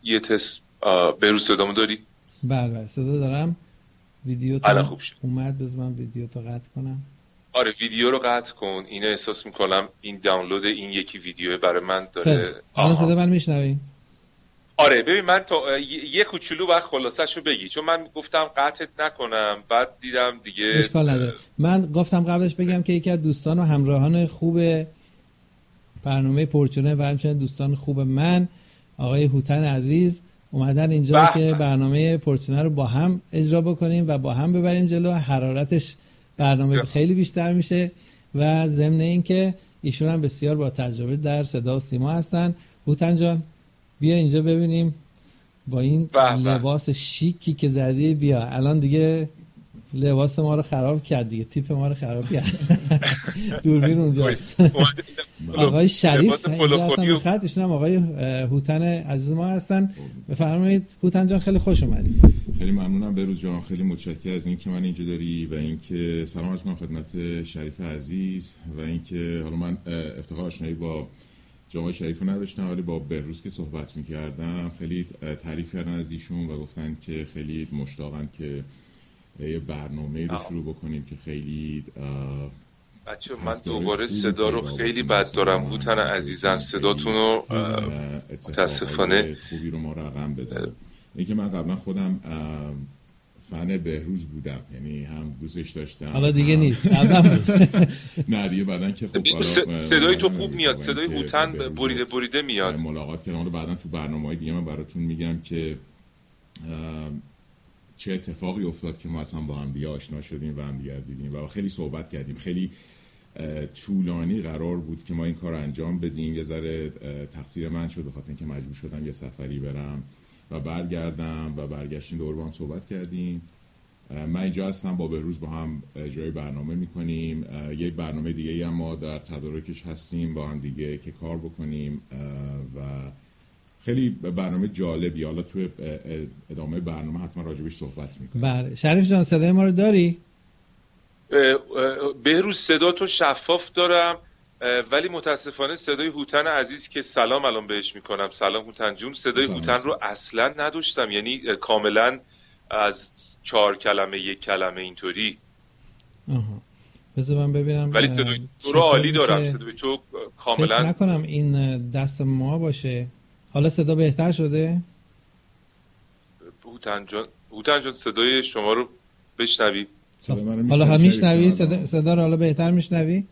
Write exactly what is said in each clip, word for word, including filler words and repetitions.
یه تست بهروز صدامو داری؟ بله بله صدا دارم. ویدیو الان خوب شد. اومد. بذار من ویدیو تو قطع کنم. آره ویدیو رو قطع کن. اینو احساس میکنم این دانلود این یکی ویدیو برای من داره. الان صدا من میشنوی؟ آره ببین من تا یه کوچولو بعد خلاصه‌شو بگی، چون من گفتم قطعت نکنم بعد دیدم دیگه اشکال نداره. من گفتم قبلش بگم که یکی از دوستان و همراهان خوب برنامه پرچونه و همچنین دوستان خوب من آقای هوتن عزیز اومدن اینجا بح که برنامه پرچونه رو با هم اجرا بکنیم و با هم ببریم جلو. حرارتش برنامه خیلی بیشتر میشه و ضمن این که ایشون هم بسیار با تجربه در صدا و سیما هستن. هوتن جان بیا اینجا ببینیم با این بح بح. لباس شیکی که زدی. بیا الان دیگه لباس ما رو خراب کرد دیگه، تیپ ما رو خراب کرد. دوربین اونجاست. آقای شریف اینجا هستن به خط، ایشون هم آقای هوتن عزیز ما هستن. بفرمایید هوتن جان خیلی خوش اومدید. خیلی ممنونم بهروز جان، خیلی متشکرم از اینکه من اینجا داری و اینکه سلام عرض می‌کنم خدمت شریف عزیز و اینکه حالا من افتخار آشنایی با جناب شریفو نداشتم ولی با بهروز که صحبت می‌کردم خیلی تعریف کردن از ایشون و گفتن که خیلی مشتاقن که یه برنامه رو شروع بکنیم که خیلی بچه من دوباره صدا رو خیلی بد دارم. هوتن عزیزم صداتون رو متاسفانه خوبی رو ما رقم بزنیم. این که من قبلا خودم فن بهروز بودم، یعنی هم دوستش داشتم حالا دیگه نیست. قبلا بود. نه دیگه بعدن که خب صدای تو خوب میاد، صدای هوتن بریده بریده میاد. ملاقات کردم رو بعدن تو برنامه‌های دیگه من براتون میگم که چه اتفاقی افتاد که ما اصلا با هم دیگه آشنا شدیم و هم دیگه دیدیم و خیلی صحبت کردیم. خیلی طولانی قرار بود که ما این کار انجام بدیم. یه ذره تقصیر من شد بخاطر اینکه مجبور شدم یه سفری برم و برگردم و برگشتیم دور با هم صحبت کردیم. من اینجا هستم با بهروز با هم اجرای برنامه میکنیم. یک برنامه دیگه هم ما در تدارکش هستیم با هم دیگه که کار بکنیم و خیلی برنامه جالبی. حالا توی ادامه برنامه حتما راجبش صحبت میکنیم. بله شریف جان صدای ما رو داری؟ بهروز صدا تو شفاف دارم ولی متاسفانه صدای هوتن عزیز که سلام الان بهش میکنم، سلام هوتن جون، صدای هوتن رو اصلا نداشتم، یعنی کاملا از چهار کلمه یک کلمه اینطوری. آها بذار من ببینم. ولی صدای تو رو عالی دارم، صدای تو کاملا. فکر نکنم این دست ما باشه. حالا صدا بهتر شده؟ هوتن جان هوتن جان صدای شما رو بشنوی؟ حالا هم میشنوی؟ صدا, صدا رو حالا بهتر میشنوی؟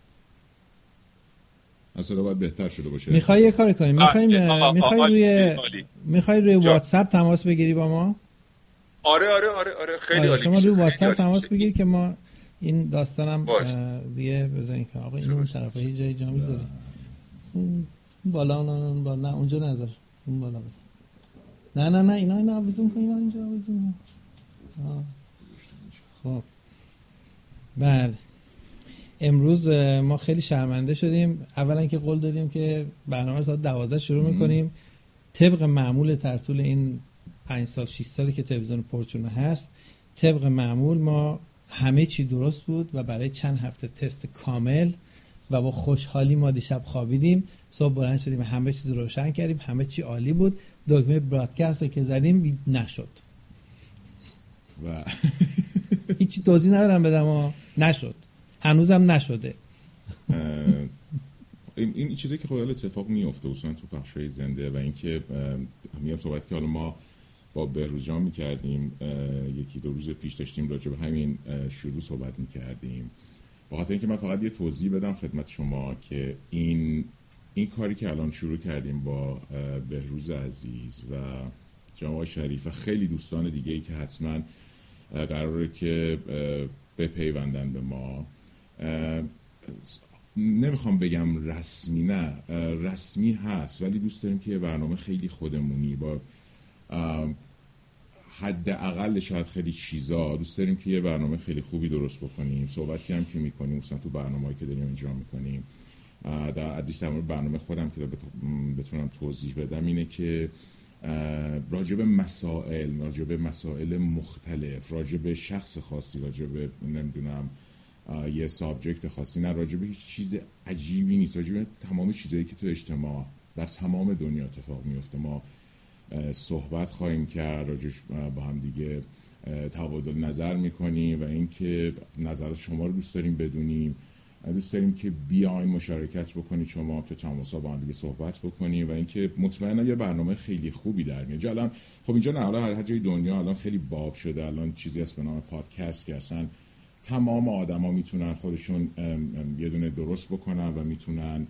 صدا باید بهتر شده باشه. میخوای یه کاری کنیم؟ میخوایم میخوای روی میخوای روی واتساپ تماس بگیری با ما؟ آره آره آره آره خیلی آره عالی. شما روی واتساپ تماس بگیر که ما این داستانم دیگه بزنیم که آقا اینو اون طرفه هیچ جای جا میذاری. اون بالا اون بالا نه اونجا نذار. اون بالا بزن. نه نه نه اینا اینا آویزون کن، اینا اینجا آویزون کن. خب بله امروز ما خیلی شرمنده شدیم. اولا که قول دادیم که برنامه ساعت دوازده شروع میکنیم طبق معمول در طول این پنج سال شش سالی که تلویزیون پرچونه هست. طبق معمول ما همه چی درست بود و برای چند هفته تست کامل و با خوشحالی ما دیشب خوابیدیم. صبح بلند شدیم همه چیز روشن کردیم، همه چی عالی بود. دکمه برادکست که زدیم نشد و هیچی توضیح ندارم بدم ها. نشد، هنوزم نشده. این این چیزی که خب اتفاق میفته اصلا تو بخشای زنده و اینکه میگم صحبت که حالا ما با بهروز جان میکردیم یکی دو روز پیش داشتیم راجع به همین شروع صحبت میکردیم. با خاطر اینکه من فقط یه توضیح بدم خدمت شما که این این کاری که الان شروع کردیم با بهروز عزیز و جناب شریف و خیلی دوستان دیگه ای که حتما قراره که بپیوندن به ما، نمیخوام بگم رسمی، نه رسمی هست ولی دوست داریم که یه برنامه خیلی خودمونی با حد اقل شاید خیلی چیزا دوست داریم که یه برنامه خیلی خوبی درست بکنیم. صحبتی هم که میکنیم مثلا تو برنامه‌ای که داریم انجام میکنیم در حدیث برنامه خودم که بتونم توضیح بدم اینه که راجب مسائل راجب مسائل مختلف، راجب شخص خاصی، راجب نمیدونم یه سابجکت خاصی، نه راجب هیچ چیز عجیبی نیست، راجب تمام چیزایی که تو اجتماع در تمام دنیا اتفاق میفته ما صحبت خواهیم کرد، راجعش با هم دیگه تبادل نظر میکنیم و اینکه نظرات شما رو دوست داریم بدونیم. دوست داریم که بیاین مشارکت بکنید شما تو تماسا با هم دیگه صحبت بکنیم و اینکه مطمئنا یه برنامه خیلی خوبی در میاد. الان خب اینجا نه، الان هر جای دنیا الان خیلی باب شده، الان چیزی هست به نام پادکست که اصلا تمام آدما میتونن خودشون یه دونه درست بکنن و میتونن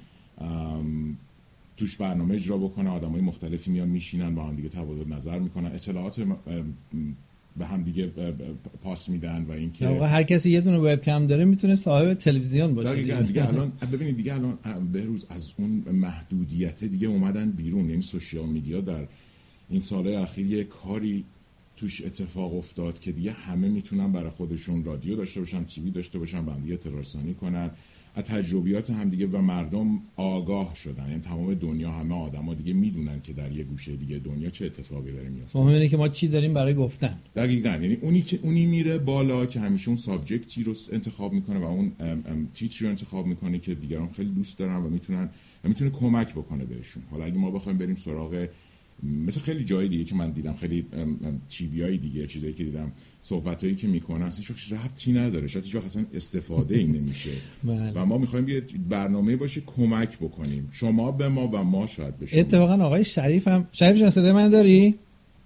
توش برنامه اجرا بکنن. آدمای مختلفی میان میشینن با هم دیگه تبادل نظر میکنن، اطلاعات به هم دیگه پاس میدن و اینکه واقعا هر کسی یه دونه وبکم داره میتونه صاحب تلویزیون باشه دیگه. دیگه الان ببینید دیگه الان بهروز از اون محدودیت دیگه اومدن بیرون. یعنی سوشیال میدیا در این سالهای اخیر یه کاری توش اتفاق افتاد که دیگه همه میتونن برای خودشون رادیو داشته باشن، تیوی داشته باشن، با هم دیگه اطلاع رسانی کنن، از تجربیات هم دیگه و مردم آگاه شدن. یعنی تمام دنیا همه آدما دیگه میدونن که در یه گوشه دیگه دنیا چه اتفاقی داره میفته. مهم اینه که ما چی داریم برای گفتن. دقیقاً. یعنی اونی که اونی میره بالا که همیشه اون سابجکتی رو انتخاب میکنه و اون تیتری رو انتخاب میکنه که دیگران خیلی دوست دارن و میتونن و میتونه کمک بکنه بهشون. حالا اگه ما بخوایم بریم سراغ مثل خیلی جای دیگه که من دیدم، خیلی تیویای دیگه، چیزایی که دیدم، صحبتایی که میکنن اصلا هیچ ربطی نداره، شاید هیچ وقت اصلا استفاده ای نمیشه. و ما میخوایم یه برنامه باشه کمک بکنیم شما به ما و ما شاید به شما. اتفاقا آقای شریف هم، شریف جان صدای من داری؟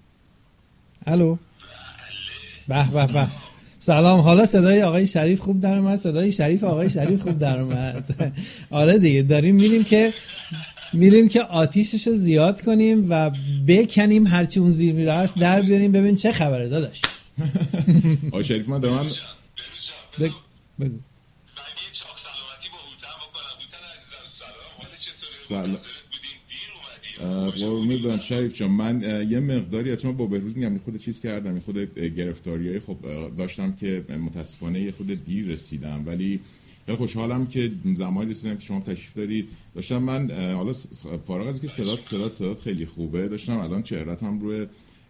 الو. به به به. سلام. حالا صدای آقای شریف خوب در اومد، صدای شریف آقای شریف خوب در اومد. آره دیگه داریم میریم که میریم که آتیششو زیاد کنیم و بکنیم هرچی اون زیر میره است در بیاریم ببین چه خبره داداش. آقای شریف من دارم بگو بگو. من یه چاق سلامتی با هوتن بکنم. هوتن عزیزم سلام، حالت چطوره؟ منتظرت بودیم، دیر اومدی. قربونت برم شریف جان. من یه مقداری اتفاقا با بهروز میگم خود چیز کردم، خود گرفتاریای خب داشتم که متاسفانه یه خود دیر رسیدم، ولی خیلی خوشحالم که زمانی رسیدم که شما تشریف دارید. داشتم من حالا فارغ از که صدات صدات صدات خیلی خوبه، داشتم الان چهره‌ام روی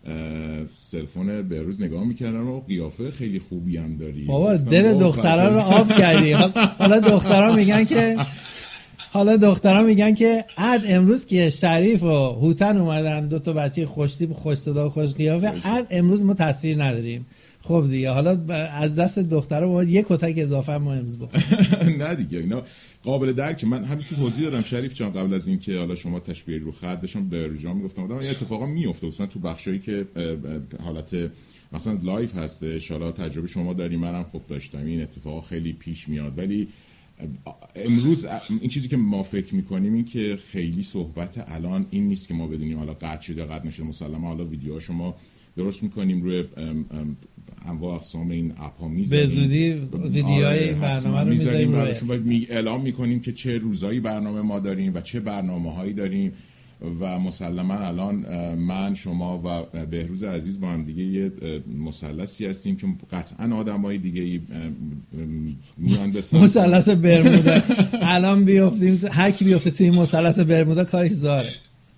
سلفون بهروز نگاه میکردم و قیافه خیلی خوبی هم داری. بابا دل دخترا رو آب کردی. حالا دخترا میگن که حالا دخترا میگن که عد امروز که شریف و هوتن اومدن، دو تا بچه خوشتیپ خوش صدا و خوش قیافه، عد امروز ما تصویر نداریم. خب دیگه حالا از دست دخترا باید یک کتک اضافه ما امروز بخوریم. نه دیگه اینا قابل درک. من همینجوری توضیح دادم شریف جان قبل از اینکه حالا شما تشبیه رو خط داشتم به رجا میگفتم آدم این اتفاقا میفته اصلا تو بخشایی که حالت مثلا لایف هستش. حالا تجربه شما داری، منم خوب داشتم، این اتفاقا خیلی پیش میاد. ولی امروز این چیزی که ما فکر میکنیم این که خیلی صحبت الان این نیست که ما بدونیم حالا قطع شده قطع نشده. مسلما حالا ویدیوها شما درست میکنیم روی انواع اقسام این اپ ها میذاریم، به زودی ویدیوهای این برنامه رو میذاریم براشون، باید اعلام میکنیم که چه روزایی برنامه ما داریم و چه برنامه‌هایی داریم. و مسلما الان من شما و بهروز عزیز با هم دیگه یه مثلثی هستیم که قطعا آدمای دیگه میان به مثلث برمودا. الان بیافتیم هر کی بیفته توی این مثلث برمودا کارش زاره.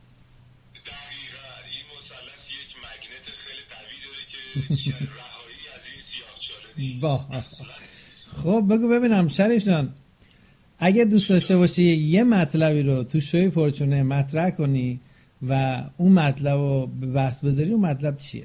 با خب بگو ببینم شریف جان، اگه دوست داشته باشی یه مطلبی رو تو شوی پرچونه مطرح کنی و اون مطلب رو به بحث بذاری، اون مطلب چیه؟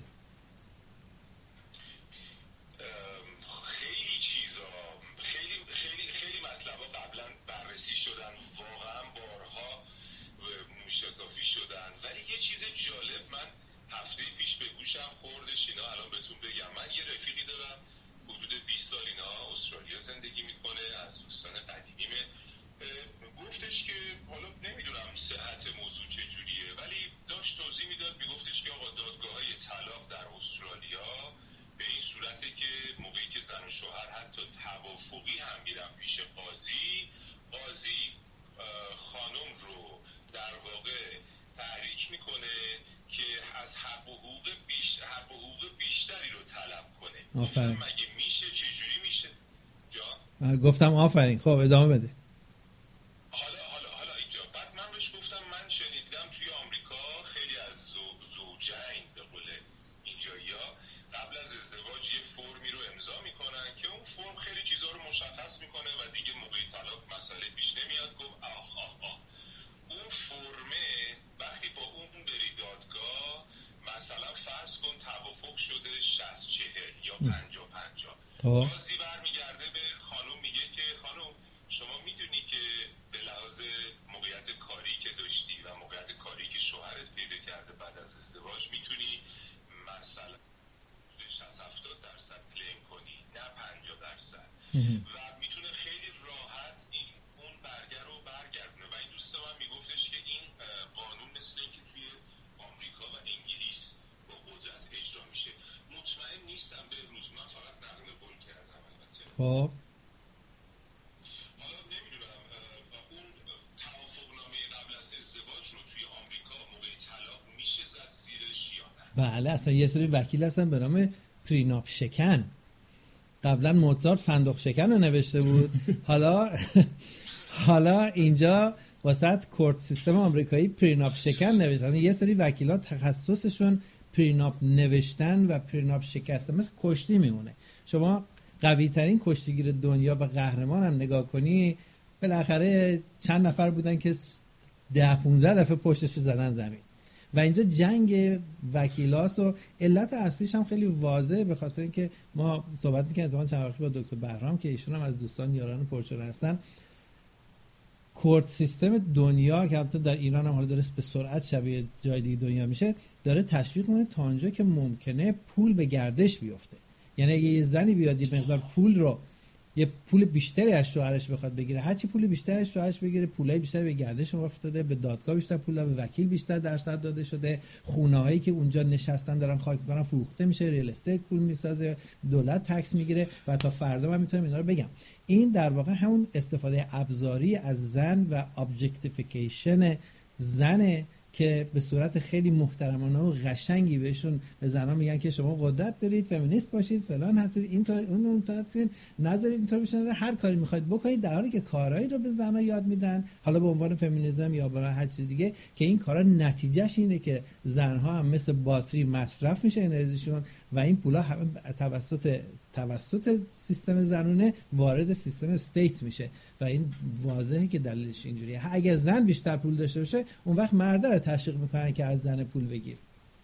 خیلی چیزا خیلی خیلی خیلی مطلبا قبلا بررسی شدن، واقعا بارها موشکافی شدن. ولی یه چیز جالب من هفته پیش به گوشم خوردش، اینا الان بهتون بگم. من یه رفیقی دارم حدود بیست سال اینا استرالیا زندگی میکنه، از دوستان قدیمیمه. گفتش که حالا نمیدونم صحت موضوع چجوریه، ولی داشت توضیح میداد، میگفتش که آقا دادگاه‌های طلاق در استرالیا به این صورته که موقعی که زن و شوهر حتی توافقی هم میرن پیش قاضی، قاضی خانم رو در واقع تحریک میکنه که از حق و حقوق بیشتر حق و حقوق بیشتری رو طلب کنه. آفرین. مگه میشه؟ چجوری میشه؟ جان گفتم آفرین. خب ادامه بده. حالا حالا حالا اینجا بعد من بهش گفتم من شنیدم توی آمریکا خیلی از زو زوجین به قول اینجایی‌ها قبل از ازدواج یه فرمی رو امضا میکنن که اون فرم خیلی چیزا رو مشخص میکنه و دیگه موقع طلاق مسئله پیش نمیاد. گفت آخ آخ آخ اون فرمه وقتی با اون بری دادگاه چهل یا پنجاه پنجاه. بازی برمیگرده به خانم، میگه که خانم شما میدونی که به لحاظ موقعیت کاری که داشتی و موقعیت کاری که شوهرت پیدا کرده بعد از ازدواج میتونی مثلا شصت هفتاد درصد کلیم کنی، نه پنجاه درصد، و میتونه خیلی راحت این اون برگر رو برگردونه. و این دوست من میگفتش که این قانون مثل این که توی آمریکا و انگلیس با قدرت اجرا میشه. مطمئن نیستم به روز، من فقط نقل قول کردم البته. خب حالا نمیدونم اون توافقنامه قبل از ازدواج رو توی آمریکا موقع طلاق میشه زد زیرش یا نه؟ بله، اصلا یه سری وکیل هستن به نام پریناپ شکن. قبلا موزارت فندق شکن رو نوشته بود. حالا حالا اینجا واسط کورت سیستم آمریکایی پریناپ شکن نوشتن. یه سری وکیلا تخصصشون پریناپ نوشتن و پریناپ شکستن، مثل کشتی میمونه. شما قوی ترین کشتیگیر دنیا و قهرمان هم نگاه کنی، بالاخره چند نفر بودن که ده پونزده دفعه پشتش زدن زمین. و اینجا جنگ وکیلاست و علت اصلیش هم خیلی واضحه، به خاطر اینکه ما صحبت می‌کردیم چند وقتی با دکتر بهرام که ایشون هم از دوستان یاران پرچور هستن. کورت سیستم دنیا که البته در ایران هم حالا داره به سرعت شبیه جای دیگه دنیا میشه، داره تشویق می‌کنه تا اونجا که ممکنه پول به گردش بیفته. یعنی اگه یه زنی بیاد یه مقدار پول رو، یه پول بیشتری از شوهرش بخواد بگیره، هرچی پول بیشتری از شوهرش بگیره، پولای بیشتری به گردش افتاده، به دادگاه بیشتر پول داده، به وکیل بیشتر درصد داده شده، خونه‌هایی که اونجا نشستن دارن خاک می‌کنن فروخته میشه، ریل استیت پول میسازه، دولت تکس میگیره و تا فردا من میتونم اینا رو بگم. این در واقع همون استفاده ابزاری از زن و ابجکتیفیکیشن زنه که به صورت خیلی محترمانه و قشنگی بهشون به زنان میگن که شما قدرت دارید، فمینیست باشید، فلان هستید، اینطور اون اونطور هستید، نذارید اینطور بشن، هر کاری میخواید بکنید، در حالی که کارهایی رو به زنها یاد میدن، حالا به عنوان فمینیسم یا برای هر چیز دیگه، که این کارا نتیجهش اینه که زنها هم مثل باتری مصرف میشه انرژیشون و این پولا هم توسط توسط سیستم زنونه وارد سیستم استیت میشه و این واضحه که دلیلش اینجوریه. اگه زن بیشتر پول داشته باشه اون وقت مرده رو تشویق میکنن که از زن پول بگیر.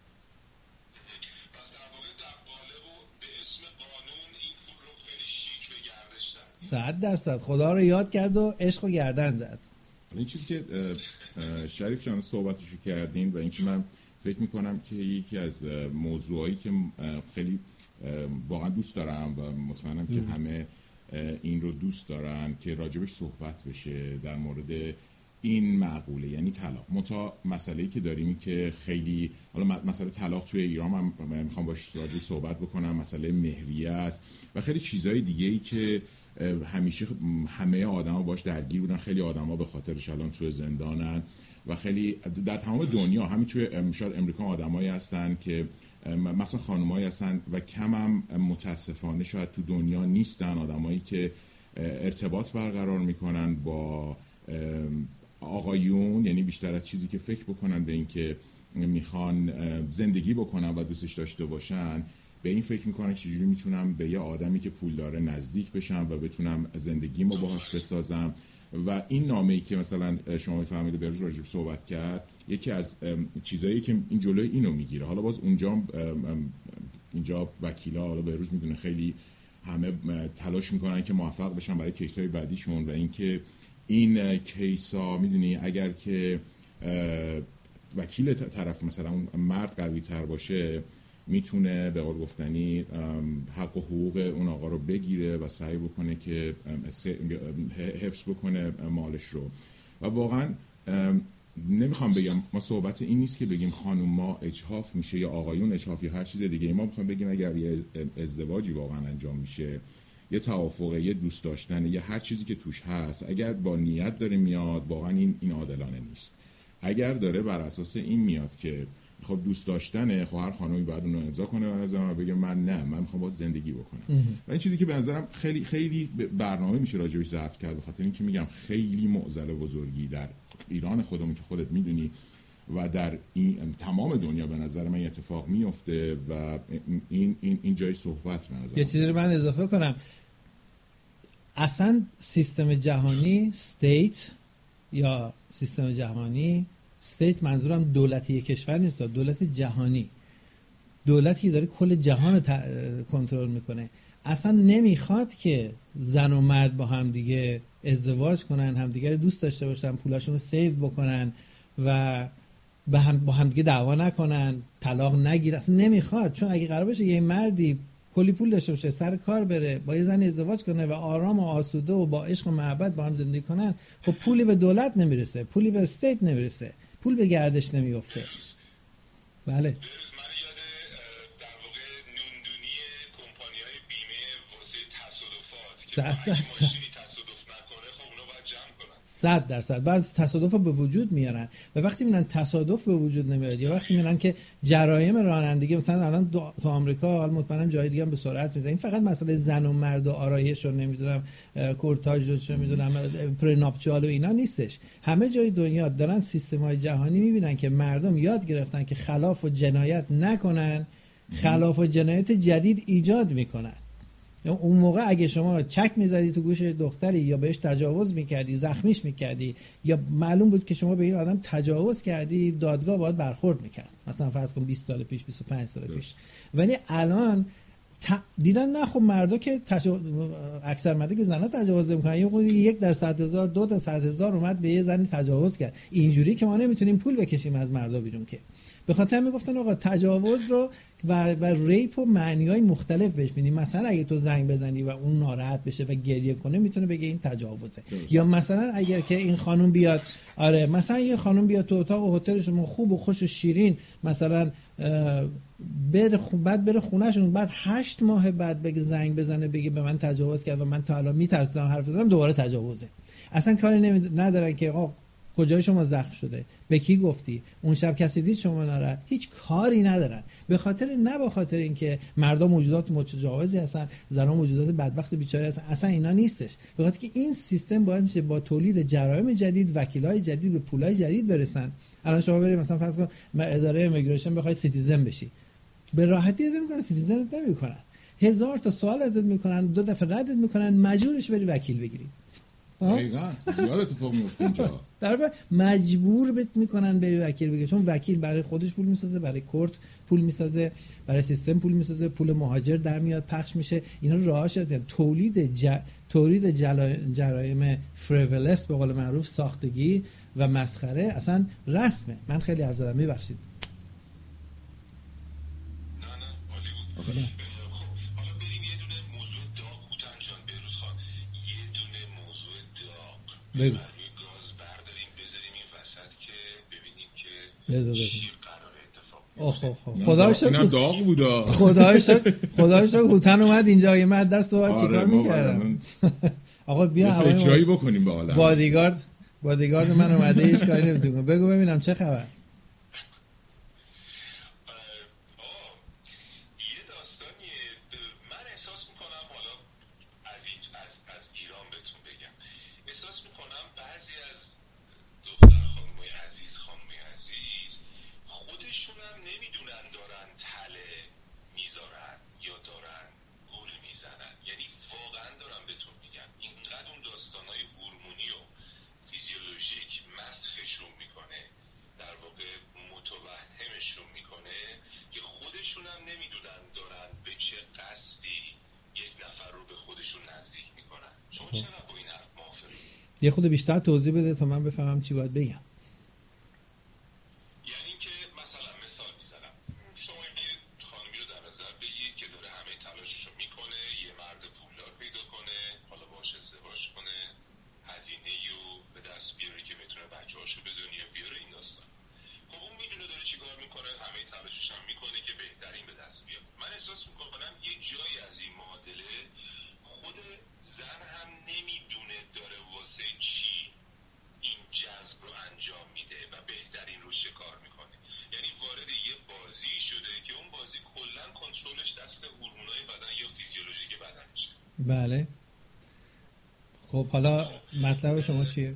پس در واقع در قالب و به اسم قانون این پول رو خیلی شیک به گردش داد. صد درصد خدا رو یاد کرد و عشق و گردن زد. این چیزی که شریف جان صحبتشو کردین و اینکه من فکر میکنم که یکی از موضوعایی که خیلی واقعا دوست دارم و مطمئنم که همه این رو دوست دارن که راجبش صحبت بشه در مورد این معقوله، یعنی طلاق. متا مسئله‌ای که داریم که خیلی، حالا مسئله طلاق توی ایران من میخوام باش راجعش صحبت بکنم، مسئله مهریه است و خیلی چیزهای دیگه‌ای که همیشه همه آدما باش درگیر بودن، خیلی آدما به خاطرش الان توی زندانن و خیلی در تمام دنیا، همین توی شاید امریکا آدمایی هستن که مثلا خانمایی هستن و کم هم متاسفانه شاید تو دنیا نیستن، آدمایی که ارتباط برقرار میکنن با آقایون، یعنی بیشتر از چیزی که فکر بکنن به این که میخوان زندگی بکنن و دوستش داشته باشن، به این فکر میکنن که چجوری میتونم به یه آدمی که پول داره نزدیک بشم و بتونم زندگیمو باهاش بسازم. و این نامه‌ای که مثلا شما میفهمید به راجع صحبت کرد، یکی از چیزایی که این جلوی اینو میگیره. حالا باز اونجا اینجا وکیلا حالا به روز میدونه خیلی همه تلاش میکنن که موفق بشن برای کیسای بعدیشون و اینکه این کیسا میدونی اگر که وکیل طرف مثلا اون مرد قوی تر باشه میتونه به قول گفتنی حق و حقوق اون آقا رو بگیره و سعی بکنه که حفظ بکنه مالش رو. و واقعا نمیخوام بگم ما صحبت این نیست که بگیم خانوما اجحاف میشه یا آقایون اجحاف یا هر چیز دیگه. ما میخوام بگیم اگر یه ازدواجی واقعا انجام میشه، یه توافقه، یه دوست داشتن، یه هر چیزی که توش هست، اگر با نیت داره میاد واقعا این این عادلانه نیست. اگر داره بر اساس این میاد که خب دوست داشتنه، خب هر خانمی باید اون رو امضا کنه و از من بگه من نه، من میخوام باهات زندگی بکنم. و این چیزی که به نظرم خیلی خیلی برنامه میشه راجعش ضبط کرد، به خاطر اینکه میگم خیلی معضل بزرگی در ایران خودمون که خودت میدونی و در این تمام دنیا به نظر من اتفاق میفته و این این این جای صحبت به نظر. یه چیزی رو من اضافه کنم، اصلا سیستم جهانی استیت یا سیستم جهانی استیت منظورم دولتی یک کشور نیست، دولت جهانی دولتی داره کل جهان رو کنترل میکنه، اصلا نمیخواد که زن و مرد با هم دیگه ازدواج کنن، همدیگه رو دوست داشته باشن، پولاشون رو سیو بکنن و با هم با هم دیگه دعوا نکنن، طلاق نگیرن. اصلا نمیخواد، چون اگه قرار باشه یه مردی کلی پول داشته باشه، سر کار بره، با یه زن ازدواج کنه و آرام و آسوده و با عشق و محبت با هم زندگی کنن، خب پولی به دولت نمیرسه، پولی به استیت نمیرسه، پول به گردش نمیفته. بله. صد درصد صد درصد بعض تصادف به وجود میارن و وقتی میرن تصادف به وجود نمیاد یا وقتی میرن که جرایم رانندگی مثلا الان تو آمریکا، حالا مطمئنم جای دیگه هم به سرعت میزنن، این فقط مسئله زن و مرد و آرایش رو نمیدونم کورتاژ رو چه میدونم پرناپچوال و اینا نیستش. همه جای دنیا دارن سیستم‌های جهانی میبینن که مردم یاد گرفتن که خلاف و جنایت نکنن، خلاف و جنایت جدید ایجاد میکنن. اون موقع اگه شما چک میزدی تو گوش دختری یا بهش تجاوز میکردی، زخمیش میکردی یا معلوم بود که شما به این آدم تجاوز کردی، دادگاه باید برخورد میکرد، مثلا فرض کن بیست سال پیش، بیست و پنج سال پیش. ولی الان ت... دیدن نه خب مردا که تجاوز، اکثر مردا که زنا تجاوز میکنن، یک در صد هزار، دو در صد هزار اومد به یه زنی تجاوز کرد. اینجوری که ما نمیتونیم پول بکشیم از مردا بیرون که. به خاطر میگفتن آقا تجاوز رو و و ریپ و معنی‌های مختلف بهش میدیم. مثلا اگه تو زنگ بزنی و اون ناراحت بشه و گریه کنه میتونه بگه این تجاوزه. یا مثلا اگر که این خانم بیاد، آره مثلا یه خانم بیاد تو اتاق هتل شما خوب و خوش و شیرین، مثلا بره خون بعد بره خونهشون، بعد هشت ماه بعد بگه زنگ بزنه بگه به من تجاوز کرد و من تا الان میترسیدم حرف بزنم، دوباره تجاوزه. اصلا کاری نمی... ندارن که آقا کجای شما زخم شده، به کی گفتی، اون شب کسی دید شما ناراحت، هیچ کاری ندارن. به خاطر نه به خاطر اینکه مردم موجودات متجاوزی هستن، زنان موجودات بدبخت بیچاره هستن، اصلا اینا نیستش. به خاطر که این سیستم باید میشه با تولید جرایم جدید، وکیلای جدید به پولای جدید برسن. الان شما برید مثلا فرض کن اداره ایمیگریشن بخواید سیتیزن بشی، به راحتی ازت میگن سیتیزنت نمیکنن، هزار تا سوال ازت میکنن، دو دفعه ردت میکنن، مجبورش بری وکیل بگیری. دقیقاً زیاد اتفاق میفته اینجا. در واقع مجبور بهت میکنن بری وکیل بگیری، چون وکیل برای خودش پول میسازه، برای کورت پول میسازه، برای سیستم پول میسازه، پول مهاجر در میاد پخش میشه. اینا راهاش تولید ج... تولید جلا... جرایم فریولس به قول معروف، ساختگی و مسخره اصلا رسمه. من خیلی حرف زدم، میبخشید. نه نه عالی بود. حالا بریم یه دونه موضوع داغ هوتن جان بهروز خان، یه دونه موضوع داغ بگو. روی گاز برداریم بذاریم این وسط که ببینیم که بذار چی قرار اتفاق بیفته. اوه اوه خدا شکر اینم داغ بودا. خدا شکر خدا شکر هوتن اومد اینجا، یه مد دست تو چیکار می‌کردم. آقا بیا هوای اجرایی بکنیم به عالم. بادیگارد بادیگارد من اومده، هیچ کاری نمی‌تونه. بگو ببینم چه خبر. یه خود بیشتر توضیح بده تا من بفهمم چی باید بگم. یعنی اینکه مثلا مثال میزنم، شما یه خانمی رو در نظر بگیرید که داره همه تلاشش رو میکنه یه مرد پولدار پیدا کنه، حالا باهاش ازدواج کنه، هزینه رو به دست بیاره که بتونه بچه‌هاشو به دنیا بیاره، این داستان. خب اون میدونه داره چیکار میکنه، همه تلاشش هم میکنه که بهترین به دست بیاره. من احساس میکنم یه جایی از این معادله خود زن هم نمیدونه داره واسه چی این جذب رو انجام میده و بهترین رو شکار میکنه. یعنی وارد یه بازی شده که اون بازی کلا کنترلش دست هورمونای بدن یا فیزیولوژیک بدن میشه. بله. خب حالا مطلب شما چیه؟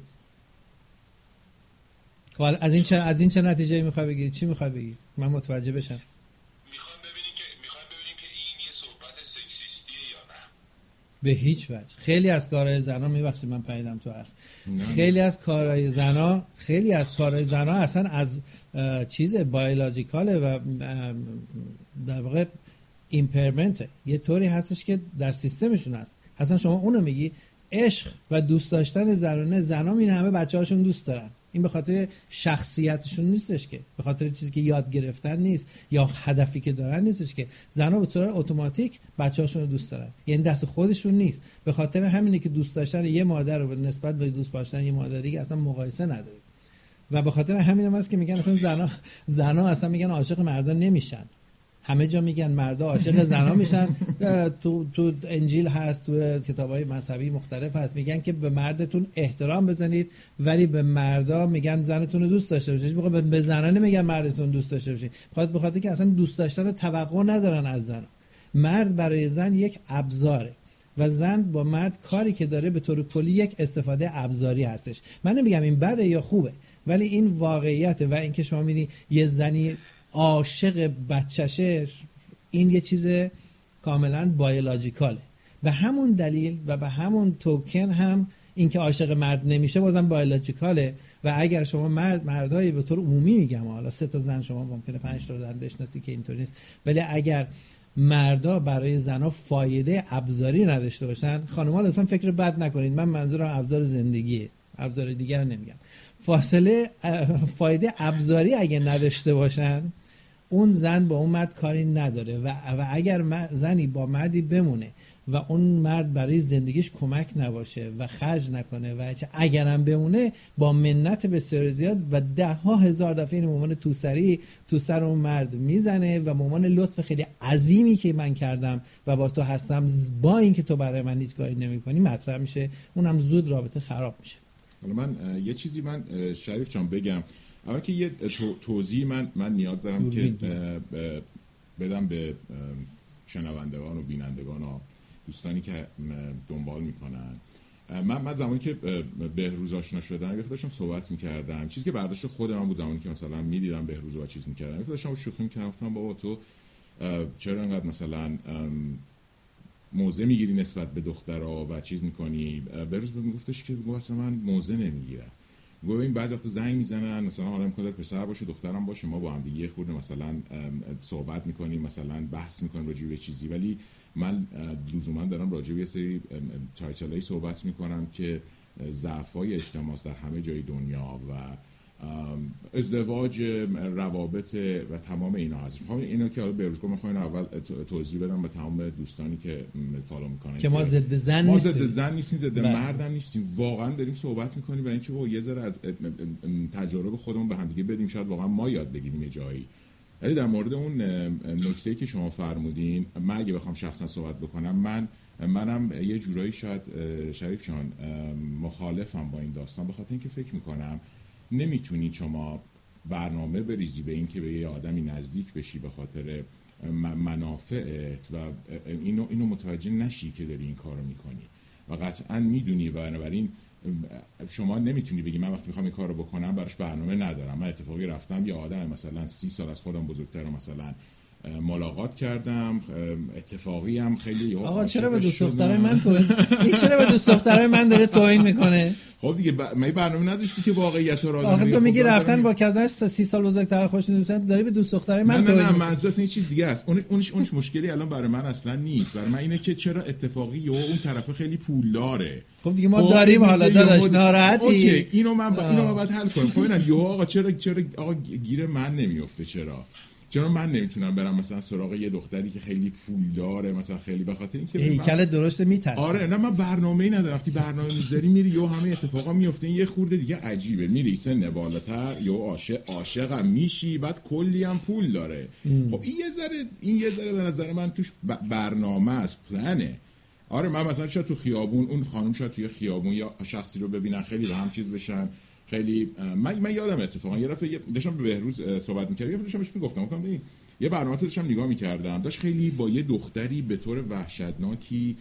خب از این چه از این چه نتیجه‌ای میخوای بگیری؟ چی میخوای بگی؟ من متوجه بشم. میخوام ببینیم که میخوام ببینیم که این یه صحبت سکسیستیه یا نه. به هیچ وجه. خیلی از کارهای زنان، میبخشید من پریدم تو حرف، خیلی از کارهای زنا خیلی از کارهای زنا اصلا از چیز بیولوژیکاله و در واقع ایمپرمنت یه طوری هستش که در سیستمشون هست. اصلا شما اونو میگی عشق و دوست داشتن زنانه، زنا این همه بچه‌هاشون دوست دارن، این به خاطر شخصیتشون نیستش که، به خاطر چیزی که یاد گرفتن نیست یا هدفی که دارن نیستش که. زنا به طور اتوماتیک بچه‌هاشون رو دوست دارن، یعنی دست خودشون نیست. به خاطر همینه که دوست داشتن یه مادر رو به نسبت به دوست داشتن یه مادر دیگه اصلا مقایسه نداره. و به خاطر همین هم هست که میگن اصلا زنا زنا اصلا میگن عاشق مردا نمیشن. همه جا میگن مردا عاشق زنا میشن. تو تو انجیل هست، تو کتابای مذهبی مختلف هست، میگن که به مردتون احترام بزنید ولی به مردا میگن زنتون رو دوست داشته باشید. موقع به زنا نمیگن مردتون دوست داشته باشید، بخاطر به خاطر که اصلا دوست داشتن رو توقع ندارن از زنا. مرد برای زن یک ابزاره و زن با مرد کاری که داره به طور کلی یک استفاده ابزاری هستش. من نمیگم این بده یا خوبه، ولی این واقعیته. و اینکه شما میبینی یه زنی عاشق بچه‌شه، این یه چیز کاملا بیولوژیکاله. به همون دلیل و به همون توکن هم اینکه عاشق مرد نمیشه بازم بیولوژیکاله. و اگر شما مرد مردای به طور عمومی میگم، حالا سه تا زن شما ممکنه پنج تا زن بشناسی که اینطوری نیست، ولی اگر مردا برای زنا فایده ابزاری نداشته باشن، خانم‌ها لطفا فکر بد نکنید، من منظورم ابزار زندگیه، ابزار دیگر رو نمیگم. فاصله فایده ابزاری اگه نداشته باشن، اون زن با اون مرد کاری نداره. و, و اگر زنی با مردی بمونه و اون مرد برای زندگیش کمک نباشه و خرج نکنه و اگرم بمونه با منت بسیار زیاد و ده ها هزار دفعه این مامان تو سری تو سر اون مرد میزنه و مامان لطف خیلی عظیمی که من کردم و با تو هستم با اینکه تو برای من هیچ کاری نمی‌کنی مطرح میشه، اونم زود رابطه خراب میشه. حالا من یه چیزی من شریف جان بگم، اول که یه توضیح من من نیاز دارم که بدم به شنوندگان و بینندگان و دوستانی که دنبال میکنن. من من زمانی که بهروز آشنا شدم، یه داشتم صحبت میکردم، چیزی که برداشت خود من بود زمانی که مثلا میدیدم بهروز و چیز میکردم، یه داشتم شوخی میکردم، گفتم بابا تو چرا انقدر مثلا موزه میگیری نسبت به دخترها و چیز میکنی؟ بهروز بهم گفتش که مثلا من موزه نمیگیرم. گفت ببین بعضی وقتا زنگ میزنن، مثلا حالا امکان داره پسر باشه دخترم باشه، ما با هم دیگه خورده مثلا صحبت میکنیم، مثلا بحث میکنیم راجع به چیزی، ولی من لزوما دارم راجع به یه سری تایتلایی صحبت میکنم که ضعف‌های اجتماعی در همه جای دنیا و ازدواج، روابط و تمام اینا هست. میخوام اینا که حالا بهروز گفت، میخوام اول توضیح بدم به تمام دوستانی که فالو میکنن که ما ضد زن ما نیستیم، ضد زن نیستیم، ضد مرد هم نیستیم. واقعا داریم صحبت میکنیم برای اینکه با یه ذره از تجارب خودمون به هم دیگه بدیم، شاید واقعا ما یاد بگیریم یه جایی. ولی در مورد اون نکته‌ای که شما فرمودین، من اگه بخوام شخصا صحبت بکنم، من منم یه جورایی شاید شریف جان مخالفم با این داستان، به خاطر اینکه فکر میکنم نمیتونی شما برنامه بریزی به این که به یه آدمی نزدیک بشی به خاطر منافعت و اینو اینو متوجه نشی که داری این کارو میکنی و قطعا میدونی. و بنابراین شما نمیتونی بگی من وقتی میخوام این کارو بکنم براش برنامه ندارم. من اتفاقی رفتم یه آدم مثلا سی سال از خودم بزرگتر مثلا ملاقات کردم، اتفاقی هم خیلی. آقا چرا به دوست دخترای من توهین این چرا به دوست دخترای من داره توهین میکنه؟ خب دیگه ب... من برنامه نذاشتی که واقعیت رو آخه تو میگی رفتن با کردنش سی سال بزرگتر خوش دوستن، داری به دوست دخترای من توهین. نه نه منظور این چیز دیگه است. اون اونش اونش مشکلی الان برای من اصلا نیست. برای من اینه که چرا اتفاقی و اون طرف خیلی پولداره. خب دیگه ما داریم حالا داداش ناراحتی. اوکی اینو من با... اینو من باید حل کنم. خب اینا یهو آقا چرا چرا آقا گیر من نمیافته؟ چرا چرا من نمیتونم برم مثلا سراغ یه دختری که خیلی پول داره، مثلا خیلی به خاطر اینکه هیکل درسته میترسه. آره نه من برنامه‌ای ندارم. وقتی برنامه میذاری میری یا همه اتفاقا میفته، یه خورده دیگه عجیبه، میری سن بالاتر یا عاشق عاشقم میشی، بعد کلی هم پول داره. ام. خب این یه ذره این یه ذره به نظر من توش برنامه است، پلنه. آره من مثلا شاید تو خیابون اون خانم شاید توی خیابون یا شخصی رو ببینن خیلی به هم چیز بشن، خیلی من من یادم اتفاقا یه دفعه داشتم به بهروز صحبت می‌کردم، یه دفعه داشتم بهش میگفتم گفتم ببین یه برنامه رو داشتم نگاه می‌کردم، داشت خیلی با یه دختری به طور وحشتناکی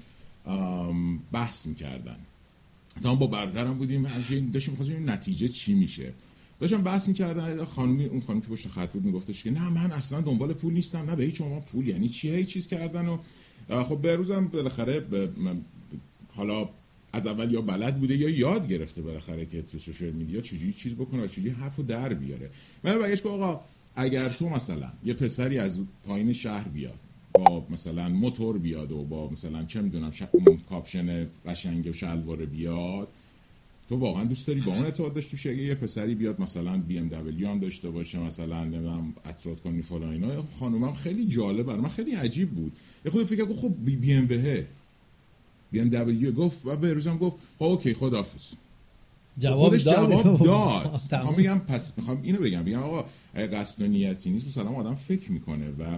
بحث می‌کردن. تا با برادرم بودیم همچنین داشتیم می‌خواستیم نتیجه چی میشه. داشتم بحث می‌کردن، خانمی اون خانم که پشت خط بود میگفتش که نه من اصلا دنبال پول نیستم، نه به هیچ عنوان پول یعنی چی، هیچ چیز کردن. و خب بهروزم بالاخره حالا از اول یا بلد بوده یا یاد گرفته بالاخره که تو سوشال میدیا چجوری چیز بکنه و چجوری حرفو در بیاره. من بگیش که آقا اگر تو مثلا یه پسری از پایین شهر بیاد با مثلا موتور بیاد و با مثلا چه میدونم ش... کاپشن قشنگ و شلوار بیاد، تو واقعا دوست داری با اون ارتباط داشته باشی؟ اگه یه پسری بیاد مثلا بی ام دبلیو هم داشته باشه، مثلا نمیدونم اطراف کنی فلان اینا، خانومم خیلی جالب برام، من خیلی عجیب بود. یه خود فکر کنم خب بی بی ام بهه بی ام دبلیو گفت و به روزم گفت خب اوکی خداحافظ. جواب داد. جواب داد. میخوام میگم پس میخوام اینو بگم بگم آقا قصد و نیتی نیست، مثلا آدم فکر میکنه و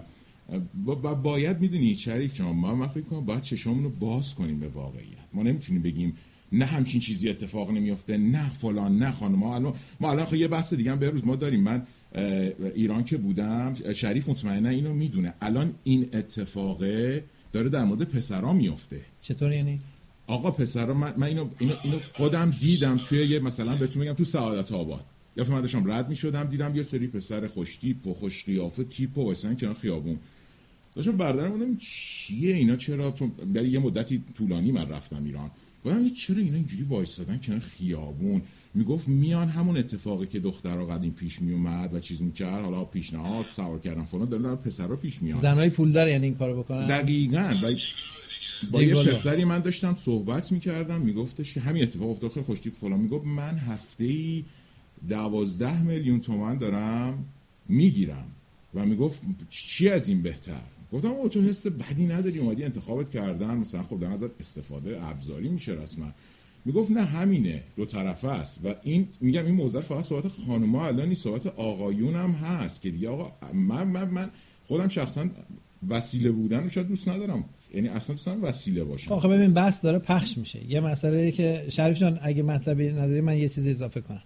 با باید میدونی شریف جان، ما من فکر کنم باید چشممون رو باز کنیم به واقعیت. ما نمیتونیم بگیم نه همچین چیزی اتفاق نمیفته، نه فلان، نه خانم. ما الان ما الان خب یه بحث دیگه هم به روز ما داریم. من ایران که بودم، شریف مطمئنا اینو میدونه، الان این اتفاقه داره در مورد پسرا میفته. چطور یعنی؟ آقا پسرا من, من اینو, اینو اینو خودم دیدم توی یه مثلا بهتون میگم تو سعادت آباد، یا من داشتم رد میشدم دیدم یه سری پسر خوش تیپ و خوش قیافه تیپ و واسن کنار خیابون داشتم بردارم اونم چیه اینا، چرا؟ چون یه مدتی طولانی من رفتم ایران، گفتم چرا اینا اینجوری وایسادن کنار خیابون؟ میگفت میان همون اتفاقی که دخترها قدیم پیش میومد و چیز میکرد، حالا پیشنهاد سوار کردن فلان، دارن پسرا پیش میان. زنای پولدار یعنی این کارو بکنن. دقیقاً. و با یه پسری من داشتم صحبت میکردم، میگفتش که همین اتفاق افتاد، خیلی خوشتیپ فلان، میگفت من هفته‌ای دوازده میلیون تومان دارم میگیرم و میگفت چی از این بهتر؟ گفتم او تو حس بدی نداری، اومدی انتخابت کردن مثلا خب در نظر استفاده ابزاری میشه رسما. میگفت نه همینه، دو طرفه است. و این میگم این موضوع فقط صحبت خانم‌ها الان نیست، صحبت آقایون هم هست که دیگه آقا من من من خودم شخصا وسیله بودن رو شاید دوست ندارم، یعنی اصلا دوست ندارم وسیله باشم. آخه ببین بحث داره پخش میشه. یه مسئله که شریف جان اگه مطلبی نداری من یه چیزی اضافه کنم.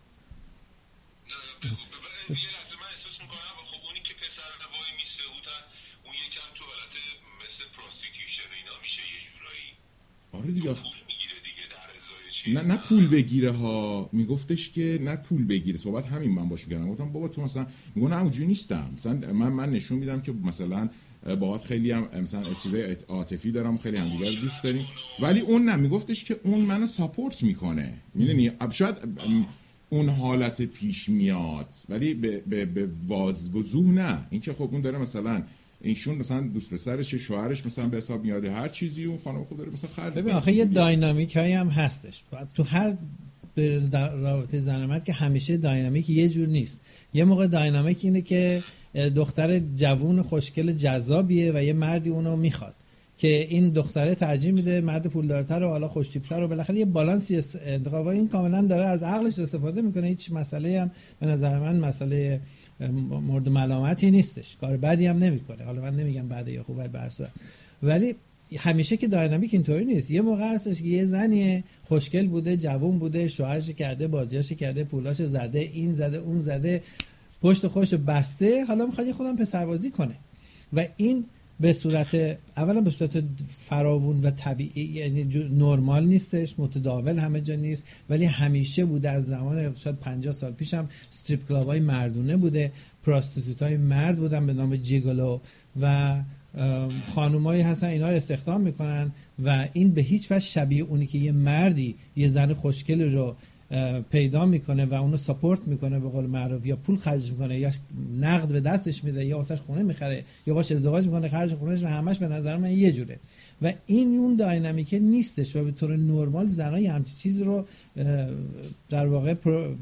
آره دیگه. نه نه پول بگیره ها، میگفتش که نه پول بگیره. صحبت همین من باش میگم، گفتم بابا تو مثلا میگه نه اونجوری نیستم، مثلا من من نشون میدم که مثلا باهات خیلی هم مثلا چیزای عاطفی دارم، خیلی همدیگه رو دوست داریم، ولی اون نه، میگفتش که اون منو ساپورت میکنه. میدونی شاید اون حالت پیش میاد ولی به به به واز وضوح نه. این که خب اون داره مثلا اینشون مثلا دوست پسرش شوهرش مثلا به حساب میاد هر چیزی، اون خانم خود داره مثلا خرج. ببین آخه یه داینامیک هایی هم هستش تو هر رابطه زن و مرد که همیشه داینامیک یه جور نیست. یه موقع داینامیک اینه که دختر جوون خوشگل جذابیه و یه مردی اونو میخواد که این دختره ترجیح میده مرد پولدارتر و حالا خوش‌تیپ‌تر و بالاخره یه بالانسی انتخاب. این کاملا داره از عقلش استفاده میکنه، هیچ مسئله هم به نظر من مسئله مورد ملامتی نیستش، کار بدی هم نمیکنه. حالا من نمیگم بده یا خوبه به هر صورت، ولی همیشه که داینامیک اینطوری نیست. یه موقع هستش که یه زنی خوشگل بوده، جوون بوده، شوهرش کرده، بازیاش کرده، پولاش زده، این زده، اون زده، پشت خوش بسته، حالا میخواد خودم پسربازی کنه و این به صورت اولا به صورت فراوون و طبیعی، یعنی نرمال نیستش، متداول همه جا نیست، ولی همیشه بوده. از زمان شاید پنجاه سال پیش هم استریپ کلاب‌های مردونه بوده، پراستیتوت‌های مرد بودن به نام جیگولو و خانومایی هستن اینا رو استخدام میکنن و این به هیچ وجه شبیه اونی که یه مردی یه زن خوشگل رو پیدا میکنه و اونو ساپورت میکنه به قول معروف، یا پول خرج میکنه یا نقد به دستش میده یا واسش خونه میخره یا باش ازدواج میکنه خرج خونهش، و همش به نظر من یه جوره و این اون داینامیک نیستش و به طور نرمال زنای همچین چیز رو در واقع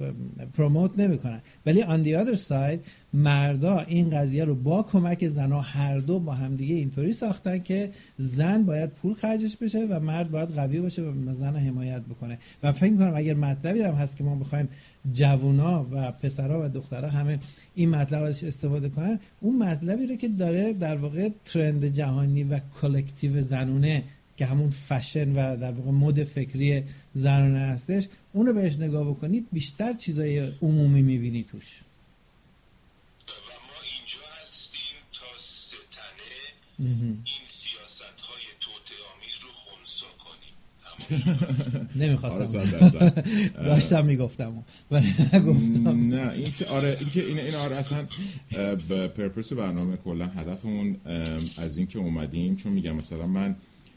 پروموت نمیکنن. ولی on the other side مردا این قضیه رو با کمک زنا هر دو با همدیگه اینطوری ساختن که زن باید پول خرجش بشه و مرد باید قوی باشه و زن رو حمایت بکنه. و فکر میکنم اگر مطلبی هم هست که ما بخوایم جوونا و پسرها و دخترها همه این مطلب ازش استفاده کنن، اون مطلبی رو که داره در واقع ترند جهانی و کلکتیو زنونه که همون فشن و در واقع مد فکری زنانه هستش، اونو بهش نگاه بکنی بیشتر چیزای عمومی میبینی توش. و ما اینجا هستیم تا ستنه این سیاست های توطئه آمیز رو خنثی کنیم. نمیخواستم داشتم میگفتم ولی نگفتم. نه این که آره این که این این آره اصلا به پرپس برنامه کلا هدفمون از این که اومدیم، چون میگم مثلا من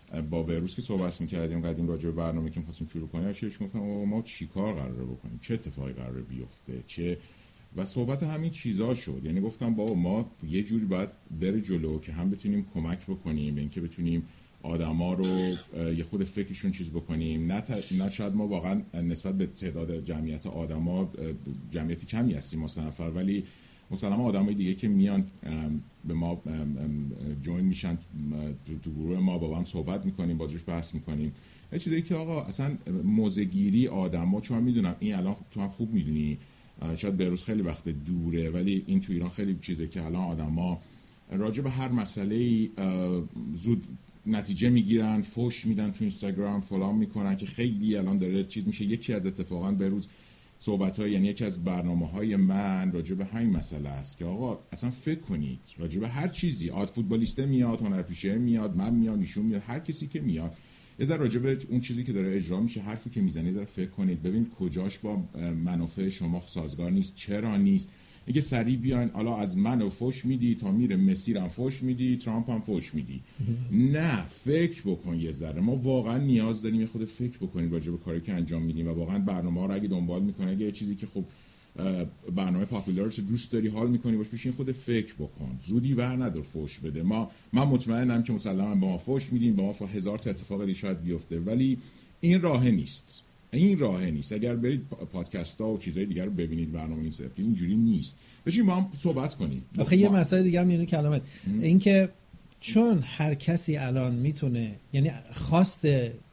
با بهروز که صحبت می‌کردیم قدیم راجع به برنامه که می‌خواستیم شروع کنیم، چهش گفتم ما چیکار قراره بکنیم، چه اتفاقی قراره بیفته، چه و صحبت همین چیزا شد. یعنی گفتم بابا ما یه جوری باید بره جلو که هم بتونیم کمک بکنیم به اینکه بتونیم آدما رو یه خود فکرشون چیز بکنیم، نه ت... نه شاید ما واقعا نسبت به تعداد جمعیت آدما جمعیتی کمی هستیم ما سه نفر، ولی مثلا آدمای دیگه که میان به ما جوین میشن تو گروه ما، با هم صحبت میکنیم، باجوش بحث میکنیم. یه چیزی که آقا اصلا موزگیری آدما، چون من میدونم این الان تو هم خوب میدونی، شاید بهروز خیلی وقت دوره ولی این تو ایران خیلی چیزه که الان آدما راجع به هر مسئله زود نتیجه میگیرن، فوش میدن تو اینستاگرام، فلان میکنن که خیلی الان داره چیز میشه. یکی از اتفاقا بهروز صحبت‌های، یعنی یکی از برنامه‌های من راجع به همین مسئله است که آقا اصلا فکر کنید راجع به هر چیزی، آد فوتبالیسته میاد، هنرپیشه میاد، من میاد، ایشون میاد، هر کسی که میاد یه ذره راجع به اون چیزی که داره اجرا میشه، حرفی که میزنه، یه ذره فکر کنید ببینید کجاش با منافع شما سازگار نیست، چرا نیست. میگه سریع بیاین حالا از منو فوش میدی تا میره مسی رو فوش میدی، ترامپ هم فوش میدی. نه، فکر بکن یه ذره. ما واقعا نیاز داریم یه خود فکر بکنیم راجع به کاری که انجام میدیم و واقعا برنامه‌ها رو اگه دنبال میکنه، اگه یه چیزی که خب برنامه پاپولار رو دوست داری، حال میکنی باش، بشین خود فکر بکن، زودی ور ندار فوش بده. ما من مطمئنم که مسلما با ما فوش میدیم، با ما هزار تا اتفاق دیگه شاید بیفته، ولی این راه نیست. این راه نیست. اگر برید پادکست ها و چیزهای دیگر رو ببینید، برنامه این سفری اینجوری نیست. بشین با هم صحبت کنیم. آخه یه مسئله دیگه هم میونه کلامت این که چون هر کسی الان میتونه، یعنی خواست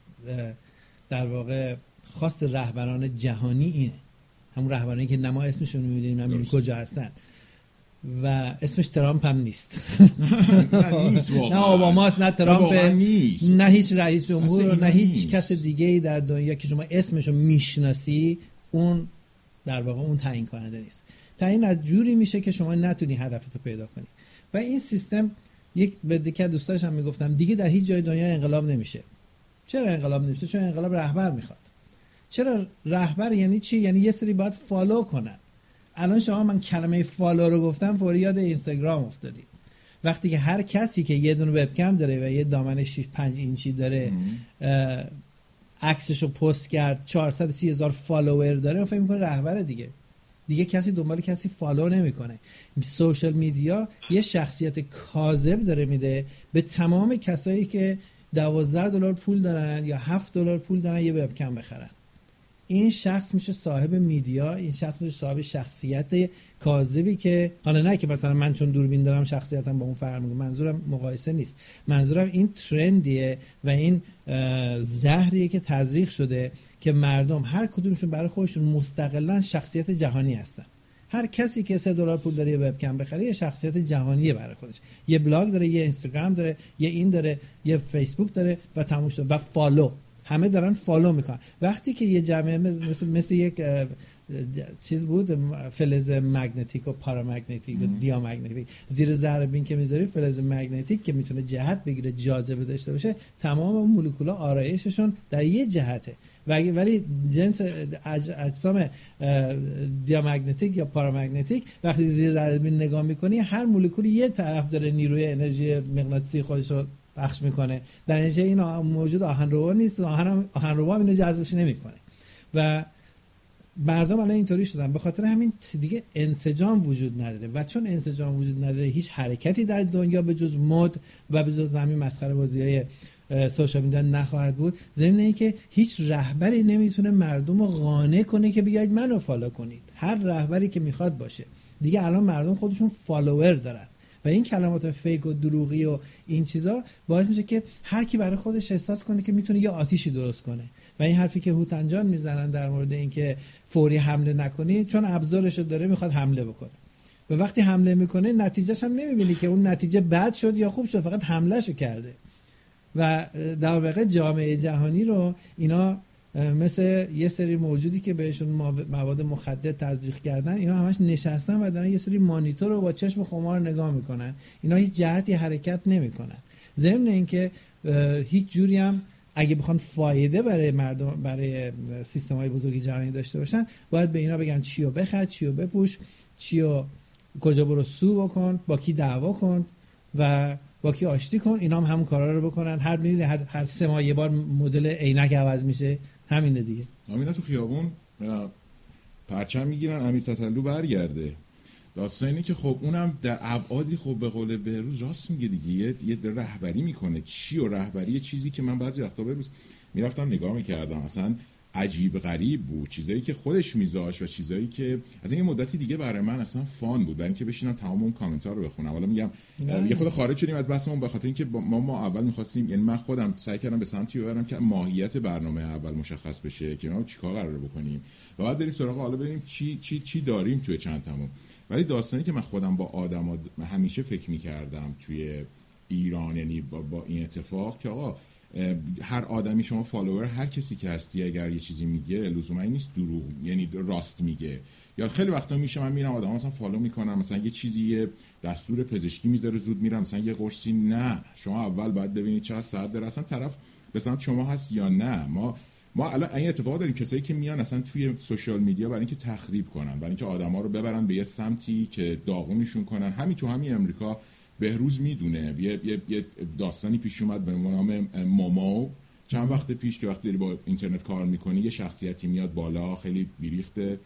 در واقع خواست رهبران جهانی اینه، همون رهبرانی که نما اسمشون رو میدونیم، نمیدونیم کجا هستن و اسمش ترامپ هم نیست. نه نیست واقعا. نه اوباماست، نه ترامپ، نیست. نه هیچ رئیس جمهور، نه هیچ کس دیگه‌ای در دنیا که شما اسمشو میشناسی اون در واقع اون تعیین کننده نیست. تعیین از جوری میشه که شما نتونی هدفتو پیدا کنی. و این سیستم، یک به دیگه دوستاش هم میگفتم دیگه در هیچ جای دنیا انقلاب نمیشه. چرا انقلاب نمیشه؟ چون انقلاب رهبر میخواد. چرا رهبر یعنی چی؟ یعنی یه سری باید فالو کنن. الان شما من کلمه فالو رو گفتم فوری یاد اینستاگرام افتادی. وقتی که هر کسی که یه دونه وبکم داره و یه دامن شش پنج اینچی داره عکسشو پست کرد، چهارصد و سی هزار فالوور داره، فکر می‌کنه رهبر دیگه. دیگه کسی دنبال کسی فالو نمیکنه. سوشال میدیا یه شخصیت کاذب داره میده به تمام کسایی که دوازده دلار پول دارن یا هفت دلار پول دارن یه وبکم بخرن. این شخص میشه صاحب میدیا، این شخص میشه صاحب شخصیت کاذبی که حالا نه که مثلا من چون دوربین دارم شخصیتم با اون فرق میکنه، منظورم مقایسه نیست، منظورم این ترندیه و این زهریه که تزریق شده که مردم هر کدومشون برای خودشون مستقلا شخصیت جهانی هستن. هر کسی که سه دلار پول داره یه وبکم بخره یه شخصیت جهانیه برای خودش، یه بلاگ داره، یه اینستاگرام داره، یه این داره، یه فیسبوک داره و تموم شد. و فالو، همه دارن فالو میکنن. وقتی که یه جمعه مثل, مثل یک چیز بود، فلز مگنتیک و پارامگنتیک و دیامگنتیک، زیر ذره بین که میذاری فلز مگنتیک که میتونه جهت بگیره، جاذبه داشته باشه، تمام مولکول‌ها آرایششون در یه جهته. ولی جنس اجسام دیامگنتیک یا پارامگنتیک وقتی زیر ذره بین نگاه میکنی، هر مولکول یه طرف داره نیروی انرژی مغناطیسی خودش رو پخش میکنه. در نتیجه این موجود آهنربا نیست، آهن آهنربا اینو جذبش نمیکنه. و مردم الان اینطوری شدن، به خاطر همین دیگه انسجام وجود نداره و چون انسجام وجود نداره هیچ حرکتی در دنیا به جز مد و به جز همین مسخره بازی‌های سوشال میدیا نخواهد بود. ضمن اینکه هیچ رهبری نمیتونه مردم رو قانع کنه که بیاید منو فالو کنید. هر رهبری که میخواد باشه، دیگه الان مردم خودشون فالوور دارن و این کلمات فیک و دروغی و این چیزا باعث میشه که هر کی برای خودش احساس کنه که میتونه یه آتیشی درست کنه. و این حرفی که هوتن جان میزنن در مورد اینکه فوری حمله نکنی، چون ابزارشو داره میخواد حمله بکنه و وقتی حمله میکنه نتیجهش هم نمیبینی که اون نتیجه بد شد یا خوب شد، فقط حملهشو کرده. و در واقع جامعه جهانی رو اینا مثل یه سری موجودی که بهشون مواد مخدر تزریق کردن، اینا همش نشستن و دارن یه سری مانیتور رو با چشم خمار نگاه میکنن. اینا هیچ جهتی حرکت نمیکنن. ضمن اینکه هیچ جوری هم اگه بخوان فایده برای مردم، برای سیستم‌های بزرگ جهانی داشته باشن، باید به اینا بگن چیو بخر، چیو بپوش، چیو کجا برو سو بکن، با کی دعوا کن و با کی آشتی کن، اینا هم همون کارا رو بکنن. هر میری هر, هر سه ماه یه بار مدل عینک عوض میشه، همینه دیگه. اینا تو خیابون پرچم میگیرن امیر تتلو برگرده. داستان اینه که خب اونم در ابعادی خب به قول بهروز راست میگه دیگه، یه, یه رهبری میکنه. چی و رهبری چیزی که من بعضی وقتا بهروز میرفتم نگاه میکردم، اصلا عجیب غریب بود چیزایی که خودش میذاش و چیزایی که از این مدتی دیگه برای من اصلا فان بود، برای اینکه بشینم تمام اون کامنت ها رو بخونم. حالا میگم یه خود خارج شدیم از بحثمون به خاطر اینکه ما ما اول می‌خواستیم، یعنی من خودم سعی کردم به سمتی ببرم که ماهیت برنامه اول مشخص بشه که ما چیکار قراره بکنیم و بعد بریم سراغ حالا ببینیم چی چی چی داریم توی چند تامون. ولی داستانی که من خودم با آدما همیشه فکر می‌کردم توی ایران، یعنی با, با این اتفاق که آقا هر آدمی، شما فالوور هر کسی که هستی، اگر یه چیزی میگه لزوما این نیست دروغ، یعنی راست میگه. یا خیلی وقتا میشه من میرم آدما مثلا فالو میکنم، مثلا یه چیزی یه دستور پزشکی میذاره زود میرم مثلا یه قرصی، نه شما اول باید ببینید چه ساعت داره اصلا طرف به سمت شما هست یا نه. ما ما الان این اتفاق داریم، کسایی که میان اصلا توی سوشال میدیا برای اینکه تخریب کنن، برای اینکه آدما رو ببرن به یه سمتی که داغونشون کنن. همین تو همین امریکا بهروز میدونه یه،, یه،, یه داستانی پیش اومد به نام مومو چند وقت پیش که وقتی داری با اینترنت کار میکنی یه شخصیتی میاد بالا خیلی بیریخته،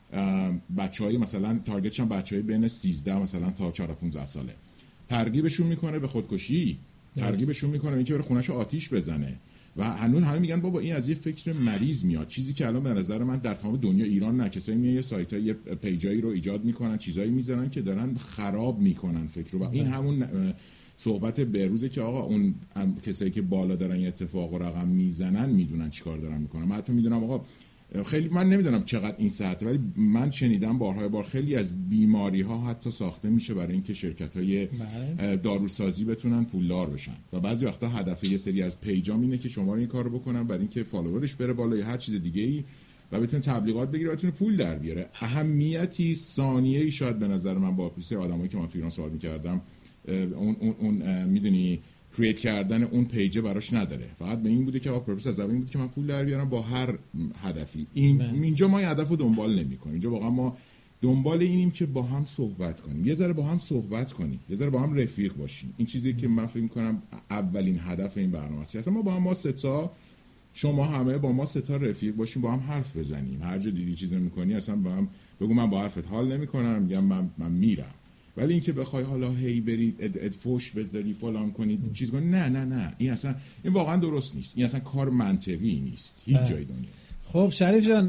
بچهای مثلا تارگتش هم بچهای بین سیزده مثلا تا چهارده پانزده ساله، ترغیبشون میکنه به خودکشی، ترغیبشون میکنه اینکه بره خونه‌شو آتیش بزنه و هنوز همه میگن بابا این از یه فکر مریض میاد. چیزی که الان به نظر من در تمام دنیا، ایران نه، کسایی میان یه سایت‌های یه پیجایی رو ایجاد میکنن، چیزایی میذارن که دارن خراب میکنن فکر رو و این همون صحبت بهروزه که آقا اون کسایی که بالا دارن یه اتفاق و رقم میزنن میدونن چیکار دارن میکنن. من حتی میدونم آقا خیلی، من نمیدونم چقدر این صحته، ولی من شنیدم بارهای بار خیلی از بیماری ها حتی ساخته میشه برای اینکه شرکت های داروسازی بتونن پولدار بشن و بعضی وقتا هدف یه سری از پیجام اینه که شما این کارو بکنن برای اینکه فالوورش بره بالا یا هر چیز دیگه ای و بتونه تبلیغات بگیره و بتونه پول در بیاره. اهمیتی ثانیه‌ای شاید به نظر من با پیسه آدمایی که من تو ایران سوال می‌کردم اون اون اون میدونی کرییت کردن اون پیج براش نداره، فقط به این بوده که آقا پرپس از این بود که من پول در بیارم با هر هدفی. این من. اینجا ما این هدفو دنبال نمی‌کنیم، اینجا واقعا ما دنبال اینیم که با هم صحبت کنیم، یه ذره با هم صحبت کنیم، یه ذره با هم رفیق باشیم. این چیزی که من فکر می‌کنم اولین هدف این برنامه است. اصلا ما با هم ما سه تا، شما همه با ما سه تا رفیق باشیم، با هم حرف بزنیم. هر جا دیدی چیزی می‌کنی اصلا با هم بگو من با حرفت حال نمی‌کنم، میگم من من میرم. ولی اینکه بخوای حالا هی برید اد اد فوش بذاری فلان کنید چیز کنید، نه نه نه این اصلا این واقعا درست نیست، این اصلا کار منطقی نیست هیچ جای دنیا. خب شریف جان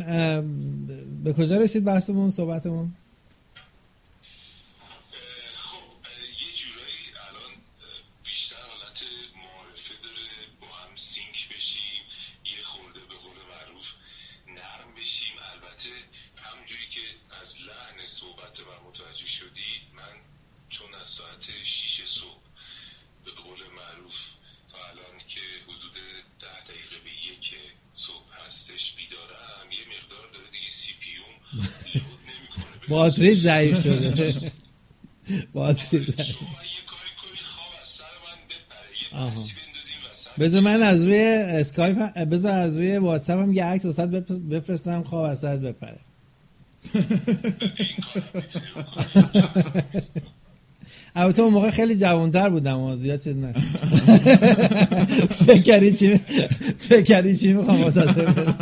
به کجا رسید بحثمون، صحبتمون؟ خب یه جورایی الان بیشتر حالت معارفه داره، با هم سینک بشیم، یه خورده به قول معروف نرم بشیم. البته همونجوری که از لحن صحبت و متوجه شدی، من چون از ساعت شیش صبح به قول معروف تا الان که حدود ده دقیقه به یک صبح هستش بیدارم، یه مقدار داره دیگه سی پی یوم لود نمیکنه، باتری ضعیف شده. باتری ضعیف. شما یه کاری کنی خواب از سر من بپره، یه پرسی بندازیم وسط. بذار من از روی اسکایپ، بذار از روی واتساپ هم یه عکس واسط بفرستم خواب از سرت بپره. البته اون موقع خیلی جوانتر بودم و زیاد چیز نشد. فکر کردی چی فکر کردی چی میخوام واسه تو.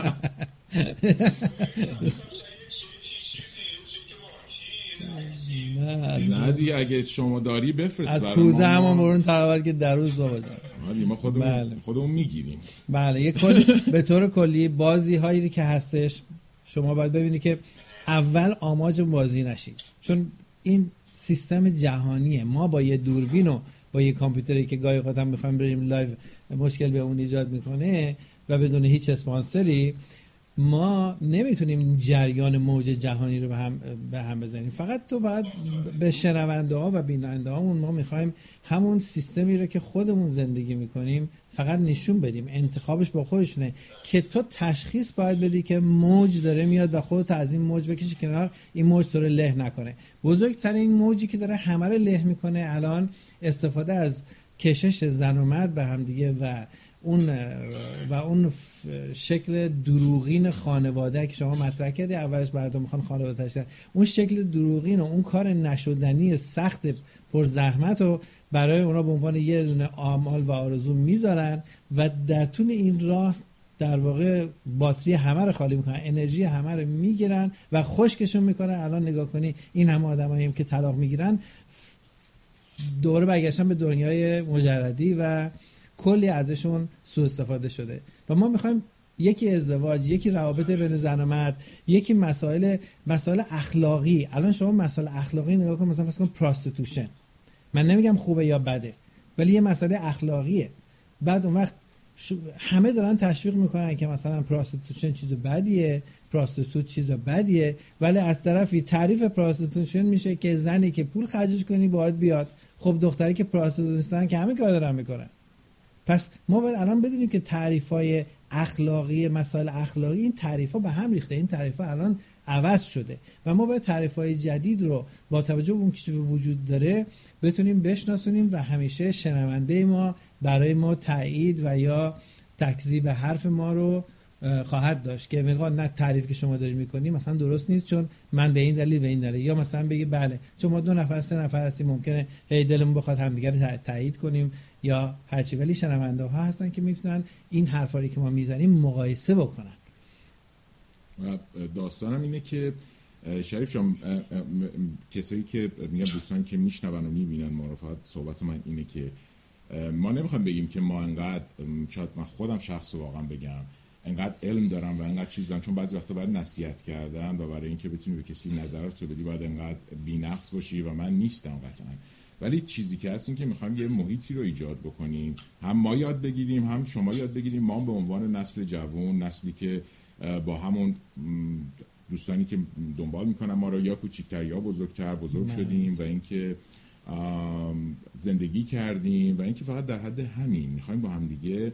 نه دیگه اگه شما داری بفرست از کوزه همون برون تراول که در روز بابا جان ما خودمون بله. خودمون میگیریم. بله یه کلی به طور کلی بازی هایی که هستش شما باید ببینید که اول آماج بازی نشید، چون این سیستم جهانیه. ما با یه دوربین و با یه کامپیوتری که گاهی اوقات هم می‌خوایم بریم لایو مشکل به اون ایجاد میکنه و بدون هیچ اسپانسری ما نمیتونیم جریان موج جهانی رو به هم به هم بزنیم. فقط تو باید به شنونده ها و بیننده هامون ما میخوایم همون سیستمی رو که خودمون زندگی میکنیم فقط نشون بدیم. انتخابش با خودشونه که تو تشخیص باید بدی که موج داره میاد و خودت از این موج بکشی کنار، این موج تو رو له نکنه. بزرگترین موجی که داره همه رو له میکنه الان استفاده از کشش زن و مرد به هم دیگه و اون و اون شکل دروغین خانواده که شما مطرح کردی، اولش مردم میخوان خانواده تشکیل، اون شکل دروغین و اون کار نشدنی سخت پر زحمت رو برای اونا به عنوان یه دونه آمال و آرزو میذارن و در طول این راه در واقع باتری همه رو خالی میکنن، انرژی همه رو میگیرن و خشکشون میکنن. الان نگاه کنی این همه آدمایی که طلاق میگیرن دوباره برگشتن به دنیای مجردی و کلی ازشون سوء استفاده شده. و ما میخوایم یکی ازدواج، یکی روابط بین زن و مرد، یکی مسائل مسائل اخلاقی. الان شما مسائل اخلاقی نگاه کن، مثلا فرض کن پراستیتوشن، من نمیگم خوبه یا بده، ولی یه مسئله اخلاقیه. بعد اون وقت همه دارن تشویق میکنن که مثلا پراستیتوشن چیز بدیه، پراستیتوت چیز بدیه، ولی از طرفی تعریف پراستیتوشن میشه که زنی که پول خرجش کنی باید بیاد. خب دختری که پراستیتوت نیستن که همه کار دارن میکنن. پس ما باید الان بدونیم که تعریفای اخلاقی، مسائل اخلاقی، این تعریفا به هم ریخته، این تعریفا الان عوض شده و ما باید تعریفای جدید رو با توجه به اون که وجود داره بتونیم بشناسونیم و همیشه شنونده ما برای ما تایید و یا تکذیب حرف ما رو خواهد داشت که میگه نه تعریف که شما دارید میکنید مثلا درست نیست چون من به این دلیل به این دلیل، یا مثلا بگی بله چون ما دو نفر سه نفر هستیم ممکنه هی دلمون بخواد همدیگه رو تایید کنیم یا هرچی، ولی شنونده ها هستن که میتونن این حرفایی که ما میزنیم مقایسه بکنن. و داستانم اینه که شریف جان، کسایی که میگن دوستان که میشنون و میبینن ما رو، فقط صحبت من اینه که ما نمیخوایم بگیم که ما انقدر، شاید من خودم شخص واقعا بگم انقدر علم دارم و انقدر چیز دارم، چون بعضی وقتا برای نصیحت کردن و برای اینکه بتونی به کسی نظرت رو بدی باید انقدر بی‌نقص باشی و من نیستم قطعا. ولی چیزی که هست این که میخوایم یه محیطی رو ایجاد بکنیم، هم ما یاد بگیریم هم شما یاد بگیریم، ما به عنوان نسل جوان، نسلی که با همون دوستانی که دنبال میکنن ما رو یا کوچیک‌تر یا بزرگتر بزرگ شدیم و اینکه زندگی کردیم و اینکه فقط در حد همین میخوایم با هم دیگه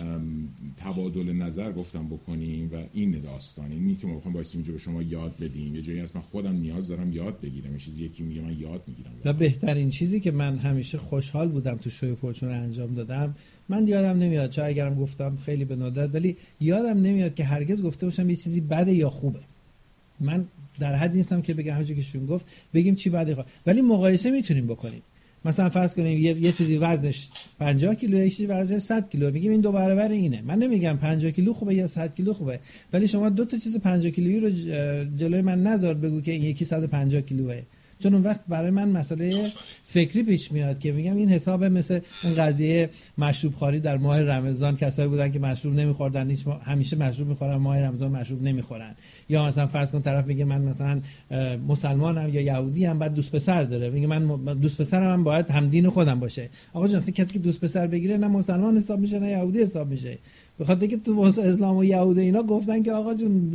تبادل نظر گفتم بکنیم. و این داستان اینی که ما میخوایم باعث اینجا به شما یاد بدیم. یه جایی هست من خودم نیاز دارم یاد بگیرم، یه چیزی یکی میگه من یاد میگیرم. و بهترین چیزی که من همیشه خوشحال بودم تو شوی پرچون انجام دادم، من یادم نمیاد چه اگرم گفتم خیلی به ندرت، ولی یادم نمیاد که هرگز گفته باشم یه چیزی بده یا خوبه. من در حد نیستم که بگم همونجوری که شون گفت بگیم چی بده خوبه، ولی مقایسه میتونیم بکنیم. مثلا فرض کنیم یه, یه چیزی وزنش پنجاه کیلو، یه چیزی وزنش صد کیلو، میگیم این دو برابر اینه. من نمیگم پنجاه کیلو خوبه یا صد کیلو خوبه، ولی شما دو تا چیز پنجاه کیلویی رو جلوی من نذار بگو که این یکی صد و پنجاه کیلوه، چون اون وقت برای من مسئله فکری پیش میاد که میگم این حساب مثل اون قضیه مشروب خواری در ماه رمضان، کسایی بودن که مشروب نمیخوردن، همیشه مشروب میخورن، ماه رمضان مشروب نمیخورن. یا مثلا فرض کن طرف میگه من مثلا مسلمانم یا یهودی ام، بعد دوست پسر داره، میگه من دوست پسرم هم باید هم دین خودم باشه. آقا جان، کسی که دوست پسر بگیره نه مسلمان حساب میشه نه یهودی حساب میشه، به خاطر که تو اسلام و یهود اینا گفتن که آقا جون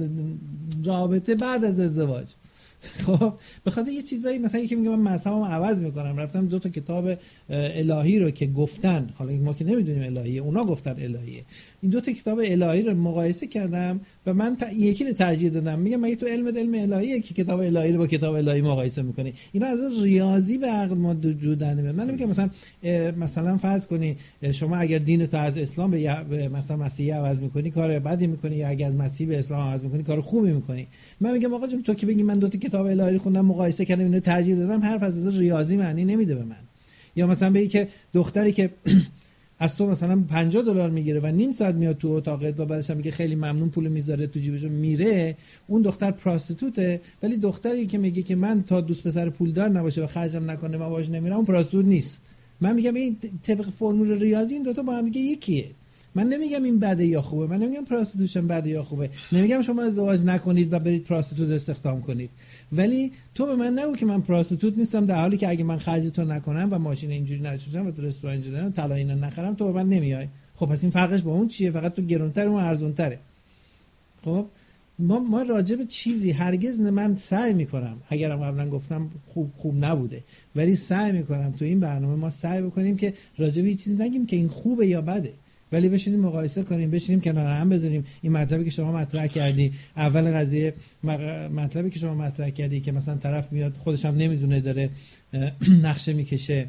رابطه بعد از ازدواج. خب به خاطر یه چیزایی مثلا یکی میگه من مذهبم عوض میکنم، رفتم دو تا کتاب الهی رو که گفتن، حالا ما که نمیدونیم الهیه، اونا گفتن الهیه، این دو تا کتاب الهی رو مقایسه کردم و من ت... یکی رو ترجیح دادم. میگم مگه تو علم علم الهیه که کتاب الهی رو با کتاب الهی مقایسه میکنی؟ اینا از ریاضی به عقل ما وجود نمیاد. من نمیگم مثلا مثلا فرض کنی شما اگر دین تو از اسلام به, ی... به مثلا مسیحی عوض میکنی کار بدی میکنی، یا اگر از مسیحی به اسلام عوض میکنی کار خوبی میکنی. من میگم آقا جون تو که بگی من دو تا کتاب الهی خوندم مقایسه کردم اینو ترجیح دادم، حرف از ریاضی معنی نمیده به من. یا مثلا بگی که دختری که از تو مثلا پنجاه دلار میگیره و نیم ساعت میاد تو اتاقت و بعدش هم میگه خیلی ممنون پول میذاره تو جیبش میره، اون دختر پراستیتوته. ولی دختری که میگه که من تا دوست پسر پولدار نباشه و خرجم نکنه من باهاش نمیرم، اون پراستیتوت نیست. من میگم این طبق فرمول ریاضی این دو تا با هم دیگه یکیه. من نمیگم این بده یا خوبه، من نمیگم پراستیتوشن بده یا خوبه، نمیگم شما ازدواج نکنید و برید پراستیتوت استخدام کنید، ولی تو به من نگو که من پراستیتوت نیستم، در حالی که اگه من خرج تو نکنم و ماشین اینجوری نشوشم و تو رستوران اینجوری طلا اینا نخرم تو به من نمیای. خب پس این فرقش با اون چیه؟ فقط تو گرونتر اون ارزونتره. خب ما ما راجع به چیزی هرگز نه، من سعی میکنم، اگرم قبلا گفتم خوب خوب نبوده، ولی سعی میکنم تو این برنامه ما سعی بکنیم که راجع به چیزی نگیم که این خوبه یا بده، ولی بشینیم مقایسه کنیم، بشینیم کنار هم بذاریم. این مطلبی که شما مطرح کردی اول قضیه، مطلبی که شما مطرح کردی که مثلا طرف میاد خودش هم نمیدونه داره نقشه میکشه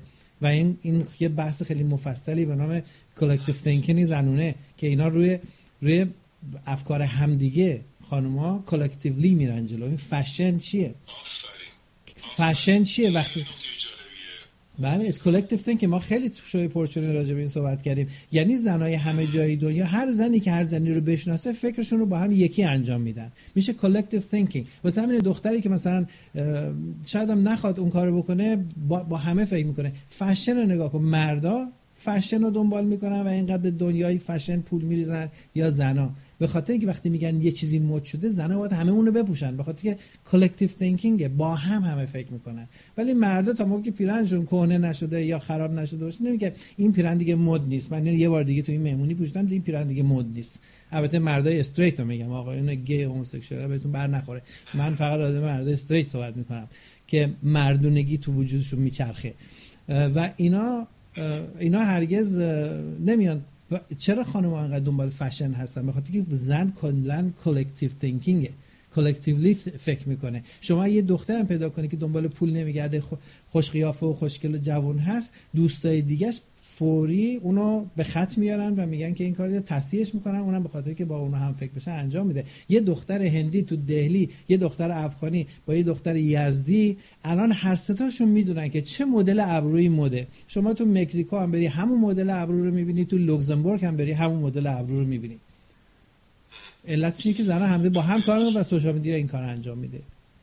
و این این یه بحث خیلی مفصلی به نام کلکتیو تینکینگ زنونه که اینا روی روی افکار همدیگه خانوما کلکتیولی میرن جلو. این فشن چیه؟ فشن چیه وقتی بله it's collective thinking. ما خیلی تو شوی پرچونه راجع به این صحبت کردیم. یعنی زنای همه جای دنیا، هر زنی که هر زنی رو بشناسه فکرشون رو با هم یکی انجام میدن، میشه collective thinking. واسه همین دختری که مثلا شاید هم نخواد اون کارو بکنه با, با همه فکر میکنه. فشن رو نگاه کن، مردا فشن رو دنبال میکنن و اینقدر به دنیای فشن پول میریزن، یا زنا به خاطر اینکه وقتی میگن یه چیزی مد شده زنا باید همه اونو بپوشن، به خاطر که کلکتیو تینکینگ با هم همه فکر میکنن. ولی مردا تا موقعی که پیرنشون کهنه نشده یا خراب نشده باشه نمیگه این پیرن دیگه مد نیست، من یه بار دیگه تو این مهمونی پوشیدم این پیرن دیگه مد نیست. البته مردای استریت رو میگم، آقایون گی هوموسکسوال بهتون بر نخوره، من فقط راجع به مردای استریت صحبت میکنم که مردونگی تو وجودشون میچرخه و اینا اینا هرگز نمیان. چرا خانم‌ها انقدر دنبال فشن هستن؟ به خاطر که زن کلاً کلکتیو تینکینگه، کلکتیولی فکر میکنه. شما یه دختر هم پیدا کنی که دنبال پول نمیگرده، خوش قیافه و خوشگل و جوان هست، دوستای دیگه‌اش فوری اونو به خط میارن و میگن که این کارو تصحیحش میکنن، اونم به خاطر که با اونها هم فکر بشه انجام میده. یه دختر هندی تو دهلی، یه دختر افغانی با یه دختر یزدی، الان هر سه تاشون میدونن که چه مدل ابرویی مده. شما تو مکزیکو هم بری همون مدل ابرو رو میبینی، تو لوکزامبورگ هم بری همون مدل ابرو رو میبینی. علتش اینه که زنها همه با هم کار میکنن و سوشال مدیا این کارو انجام میده.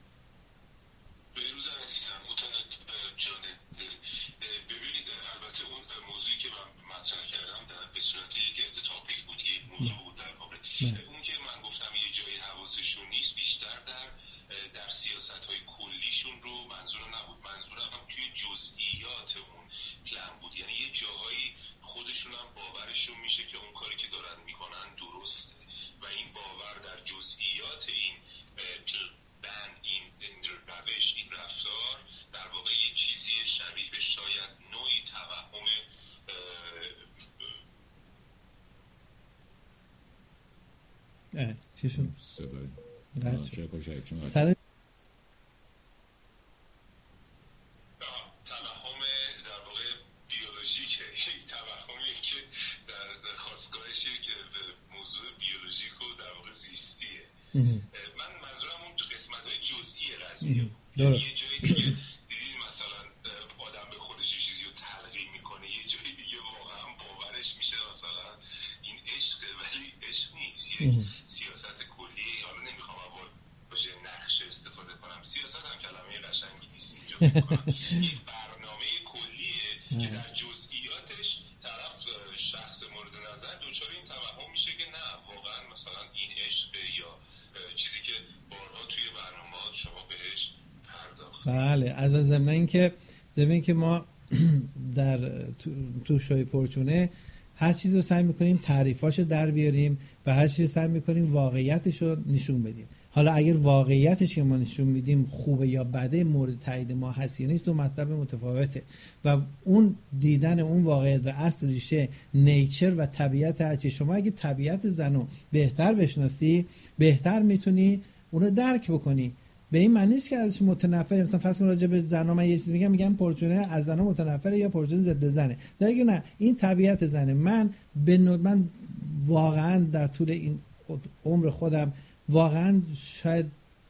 اون که من گفتم یه جایی حواسشون نیست، بیشتر در در سیاست‌های کلیشون رو منظور نبود، منظورم هم توی جزئیات اون پلن بود. یعنی یه جاهایی خودشون هم باورشون میشه که اون کاری که دارن میکنن درسته و این باور در جزئیات این پلن، این روش، این رفتار در واقع یه چیزی شبیه به شاید نوعی توهم اه چی شد؟ صدای سر توهم در واقع بیولوژیکه، یک توهمی که در خاستگاهش یک موضوع بیولوژیک و در واقع زیستیه. من منظورم اون تو قسمت‌های جزئی قضیه درست. یه جایی دیگه دیدین مثلا آدم به خودش چیزی رو تلقین میکنه، یه جایی دیگه واقعا باورش میشه مثلا این عشقه ولی عشق نیست، یک سیاست کلی. حالا نمیخوام واژه نقش استفاده کنم، سیاست هم کلمه قشنگی نیست اینجا میکنم. یک برنامه کلیه که در جزئیاتش طرف شخص مورد نظر دچار این توهم میشه که نه واقعا مثلا این عشقه یا چیزی که بارها توی برنامه‌ها شما بهش پرداخت. بله، از از ضمن اینکه ضمن اینکه ما در تو, تو شوی پرچونه هر چیز رو سعی میکنیم تعریفاشو در بیاریم و هر چیز رو سعی میکنیم واقعیتش رو نشون بدیم. حالا اگر واقعیتش که ما نشون میدیم خوبه یا بده، مورد تایید ما هست یا نیست، دو مطلب متفاوته و اون دیدن اون واقعیت و اصل ریشه نیچر و طبیعت هستی. شما اگه طبیعت زنو بهتر بشناسی، بهتر میتونی اونو درک بکنی. به این معنی نیست که ازش متنفری. مثلا فرض کن راجع به زنا من یه چیزی میگم، میگم پرچونه از زنا متنفره یا پرچونه ضد زنه. در که نه، این طبیعت زنه. من به من واقعا در طول این عمر خودم واقعا شاید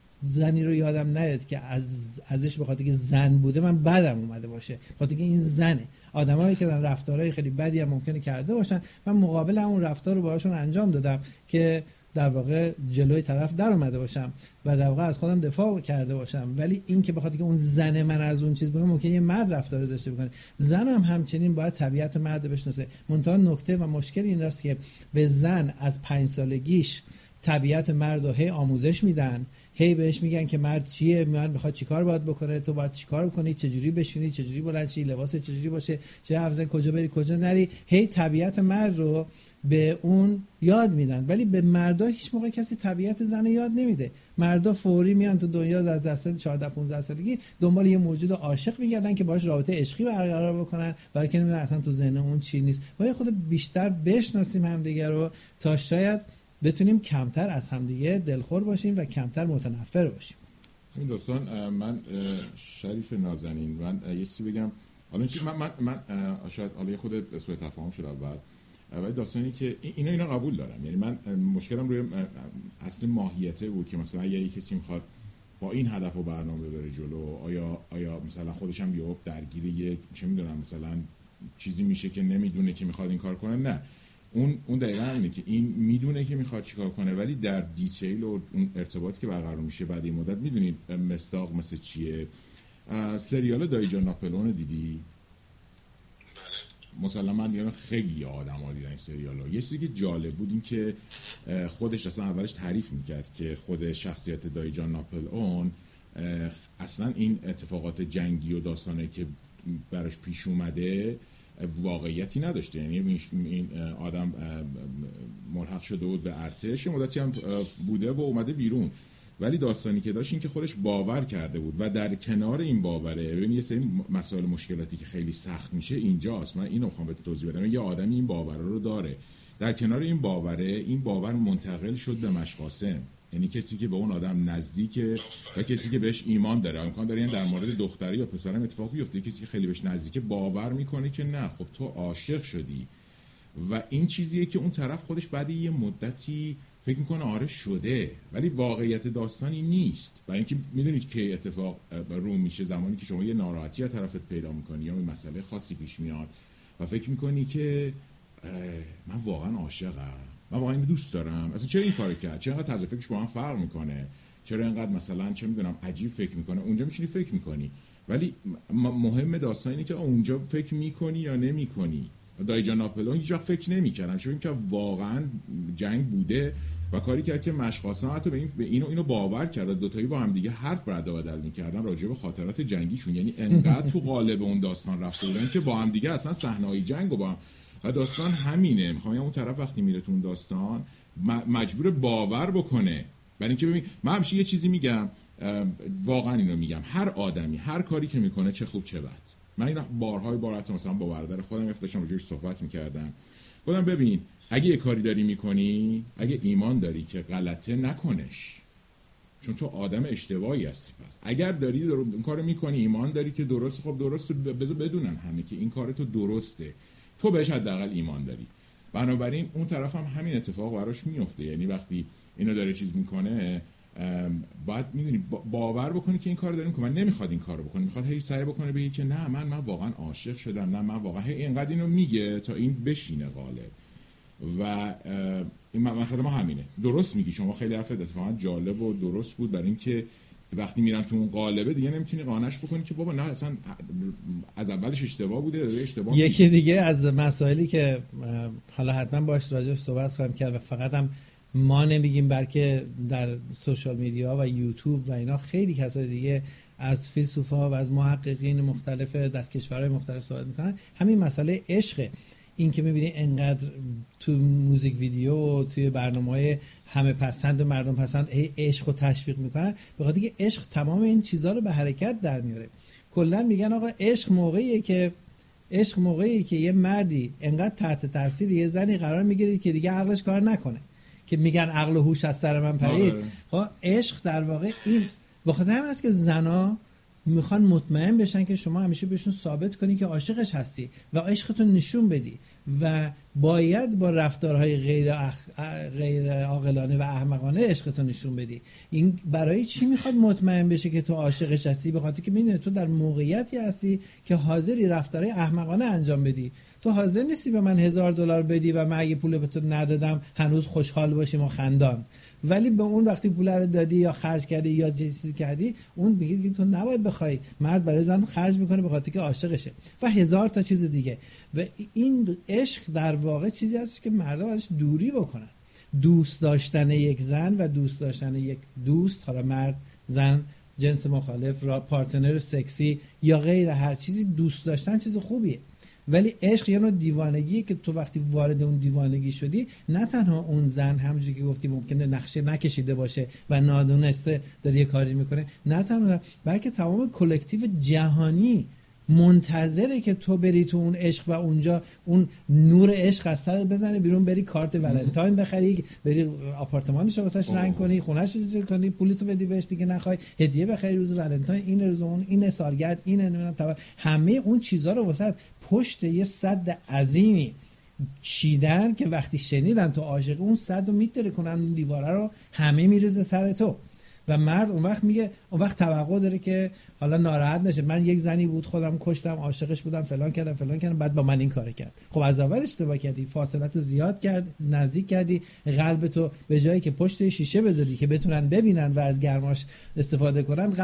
زنی رو یادم نیاد که از ازش به خاطر که زن بوده من بدم اومده باشه، به خاطر که این زنه. آدمایی که دارن رفتارهای خیلی بدی هم ممکنه کرده باشن، من مقابل همون رفتار رو باهاشون انجام دادم که در واقع جلوی طرف در اومده باشم و در واقع از خودم دفاع کرده باشم. ولی این که بخاطر که اون زن من از اون چیز بگم، ممکنه یه مرد رفتار زشتی بکنه. زن هم همچنین باید طبیعت مرد بشناسه. منتها نکته و مشکل این است که به زن از پنج سالگیش طبیعت مرد رو هی آموزش میدن، هی بهش میگن که مرد چیه، مرد میخواد چیکار باید بکنه، تو باید چیکار بکنی، چجوری بشینی، چجوری بلند شی، لباس چجوری باشه، چه افزن، کجا بری کجا نری. هی طبیعت مرد رو به اون یاد میدن، ولی به مردا هیچ موقع کسی طبیعت زن یاد نمیده. مردا فوری میان تو دنیا از دست چهارده پانزده سالگی دنبال یه موجود عاشق میگردن که باهاش رابطه عشقی برقرار بکنن، ولی که نمیدونن اصلا تو ذهن اون چی نیست. باید خود بیشتر بشناسیم همدیگه رو تا شاید بتونیم کمتر از همدیگه دلخور باشیم و کمتر متنفر باشیم. این دوستان، من شریف نازنین، من یه چیزی بگم. حالا چی من من, من شاید حالا خود سوء تفاهم شد اول، ولی داستانی که اینا اینا قبول دارم. یعنی من مشکلم روی اصل ماهیته بود که مثلا اگه کسی میخواد با این هدف و برنامه بره جلو، آیا آیا مثلا خودش هم یهو درگیر یک چه میدونم مثلا چیزی میشه که نمیدونه که میخواد این کار کنه؟ نه، اون اون دقیقاً اینه که این میدونه که میخواد چیکار کنه، ولی در دیتیل و اون ارتباطی که برقرار میشه بعد این مدت، میدونید مستاق مثل چیه؟ سریال دایجان ناپلئون دیدی؟ مثلا من دیدم خیلی آدم‌ها دیدن این سریالو. یه چیزی که جالب بود این که خودش اصلا اولش تعریف میکرد که خود شخصیت دایجان ناپلئون اصلا این اتفاقات جنگی و داستانی که براش پیش اومده واقعیتی نداشته. یعنی این آدم ملحق شده بود به ارتش، مدتی هم بوده و اومده بیرون، ولی داستانی که داشت این که خودش باور کرده بود و در کنار این باوره، ببین یه سری مسائل مشکلاتی که خیلی سخت میشه اینجاست. من اینو میخوام بهت توضیح بدم. یه آدمی این باور رو داره، در کنار این باوره این باور منتقل شد به مشقاسم، یعنی کسی که به اون آدم نزدیکه و کسی که بهش ایمان داره. امکان داره این در مورد دختری یا پسرم اتفاق بیفته، کسی که خیلی بهش نزدیکه باور میکنه که نه خب تو عاشق شدی، و این چیزیه که اون طرف خودش بعد یه مدتی فکر میکنه آره شده، ولی واقعیت داستانی نیست. و اینکه میدونید که اتفاق رو میشه زمانی که شما یه ناراحتی از طرفت پیدا میکنی یا یه مسئله خاصی پیش میاد و فکر میکنی که من واقعا عاشقم، من واقعا دوست دارم، اصلا چرا این کارو کرد، چرا انقدر طرز فکرش با من فرق میکنه، چرا اینقدر مثلا چه میدونم عجیب فکر میکنه. اونجا میشینی فکر میکنی، ولی مهم داستان اینه که اونجا فکر میکنی یا نمیکنی. دایجان ناپلئون هیچ وقت فکر نمی‌کردن، چون که واقعا جنگ بوده و کاری کرد که مشقاسم حتی به این به اینو اینو باور کرد، دو تایی با هم دیگه حرف رد و بدل می‌کردن راجع به خاطرات جنگیشون. یعنی انقدر تو قالب اون داستان رفته بودن که با هم دیگه اصلا صحنه‌های جنگو با هم. و داستان همینه، میخوام اون طرف وقتی میره تو اون داستان مجبور باور بکنه. برای اینکه ببین من همیشه یه چیزی میگم، واقعا اینو میگم، هر آدمی هر کاری که میکنه چه خوب چه بد. من این بارهای بارت مثلا با برادر خودم افتاشم روش صحبت میکردم، گفتم ببین اگه یه کاری داری میکنی، اگه ایمان داری که غلطه نکنش، چون تو آدم اشتباهی هستی. پس اگر داری این کارو میکنی، ایمان داری که درست، خب درست، بذار بدونن همه که این کار تو درسته، تو بهش حداقل ایمان داری. بنابراین اون طرف هم همین اتفاق براش میفته. یعنی وقتی اینو داره چیز میکنه باید میدونی باور بکنی که این کارو داریم که من نمیخواد این کارو بکنه، میخواد هی سعی بکنه بگه که نه من من واقعا عاشق شدم، نه من واقعا، هی اینقدر اینو میگه تا این بشینه غالب. و این مثلا ما همینه. درست میگی شما، خیلی حرفت اتفاقا جالب و درست بود، برای اینکه وقتی میرن تو اون قالبه دیگه نمیتونی قانعش بکنی که بابا نه اصلا از اولش اشتباه بوده، داره اشتباه. یکی دیگه از مسائلی که حالا حتما باهاش راجعش صحبت خواهیم کرد و فقط هم ما نمیگیم بلکه در سوشال میدیا و یوتیوب و اینا خیلی کسای دیگه از فیلسوفا و از محققین مختلف از کشورهای مختلف صحبت میکنن، همین مسئله عشقه. این که میبینی انقدر تو موزیک ویدیو و توی برنامه‌های همه پسند و مردم پسند عشق رو تشویق میکنن، به خاطر که عشق تمام این چیزها رو به حرکت در میاره. کلا میگن آقا عشق موقعیه که عشق موقعیه که یه مردی انقدر تحت تاثیر یه زنی قرار میگیره که دیگه عقلش کار نکنه، که میگن عقل و هوش از سر من پرید. خب عشق در واقع این به خاطر همین است که زنا میخوان مطمئن بشن که شما همیشه بهشون ثابت کنی که عاشقش هستی و عشقتون نشون بدی و باید با رفتارهای غیر اخ... غیر عاقلانه و احمقانه عشقتون نشون بدی. این برای چی میخواد مطمئن بشه که تو عاشقش هستی؟ به خاطر که میدونه تو در موقعیتی هستی که حاضری رفتارهای احمقانه انجام بدی. تو حاضر نیستی به من هزار دلار بدی و من اگه پول به تو ندادم هنوز خوشحال باشیم و خندان، ولی به اون وقتی پول رو دادی یا خرج کردی یا چیزی کردی، اون میگه که تو نباید بخوای. مرد برای زن خرج میکنه به خاطر که عاشقشه و هزار تا چیز دیگه. و این عشق در واقع چیزی هست که مردم ازش دوری بکنن. دوست داشتن یک زن و دوست داشتن یک دوست، حالا مرد، زن، جنس مخالف، را پارتنر سکسی یا غیر هر چیزی، دوست داشتن چیز خوبیه، ولی عشق یه نوع دیوانگیه که تو وقتی وارد اون دیوانگی شدی، نه تنها اون زن همونجوری که گفتی ممکنه نقشه نکشیده باشه و نادونسته داره یه کاری میکنه، نه تنها بلکه تمام کلکتیو جهانی منتظره که تو بری تو اون عشق و اونجا اون نور عشق از سر بزنه بیرون، بری کارت ولنتاین بخری، بری آپارتمانش رو واسش رنگ کنی، خونه‌ش رو چیز کنی، پولتو بدی بهش دیگه نخوای، هدیه بخری روز ولنتاین، این روز اون، این سالگرد، این نمیدونم همه اون چیزا رو واسه پشت یه سد عظیمی چیدن که وقتی شنیدن تو عاشق اون صد رو میتره کنن اون دیواره رو، همه میرزه سر تو. و مرد اون وقت میگه، اون وقت توقع داره که حالا ناراحت نشه، من یک زنی بود خودم کشتم، عاشقش بودم، فلان کردم فلان کردم، بعد با من این کارو کرد. خب از اول اشتباه کردی، فاصلت رو زیاد کرد، نزدیک کردی قلبتو، به جایی که پشت شیشه بذاری که بتونن ببینن و از گرماش استفاده کنن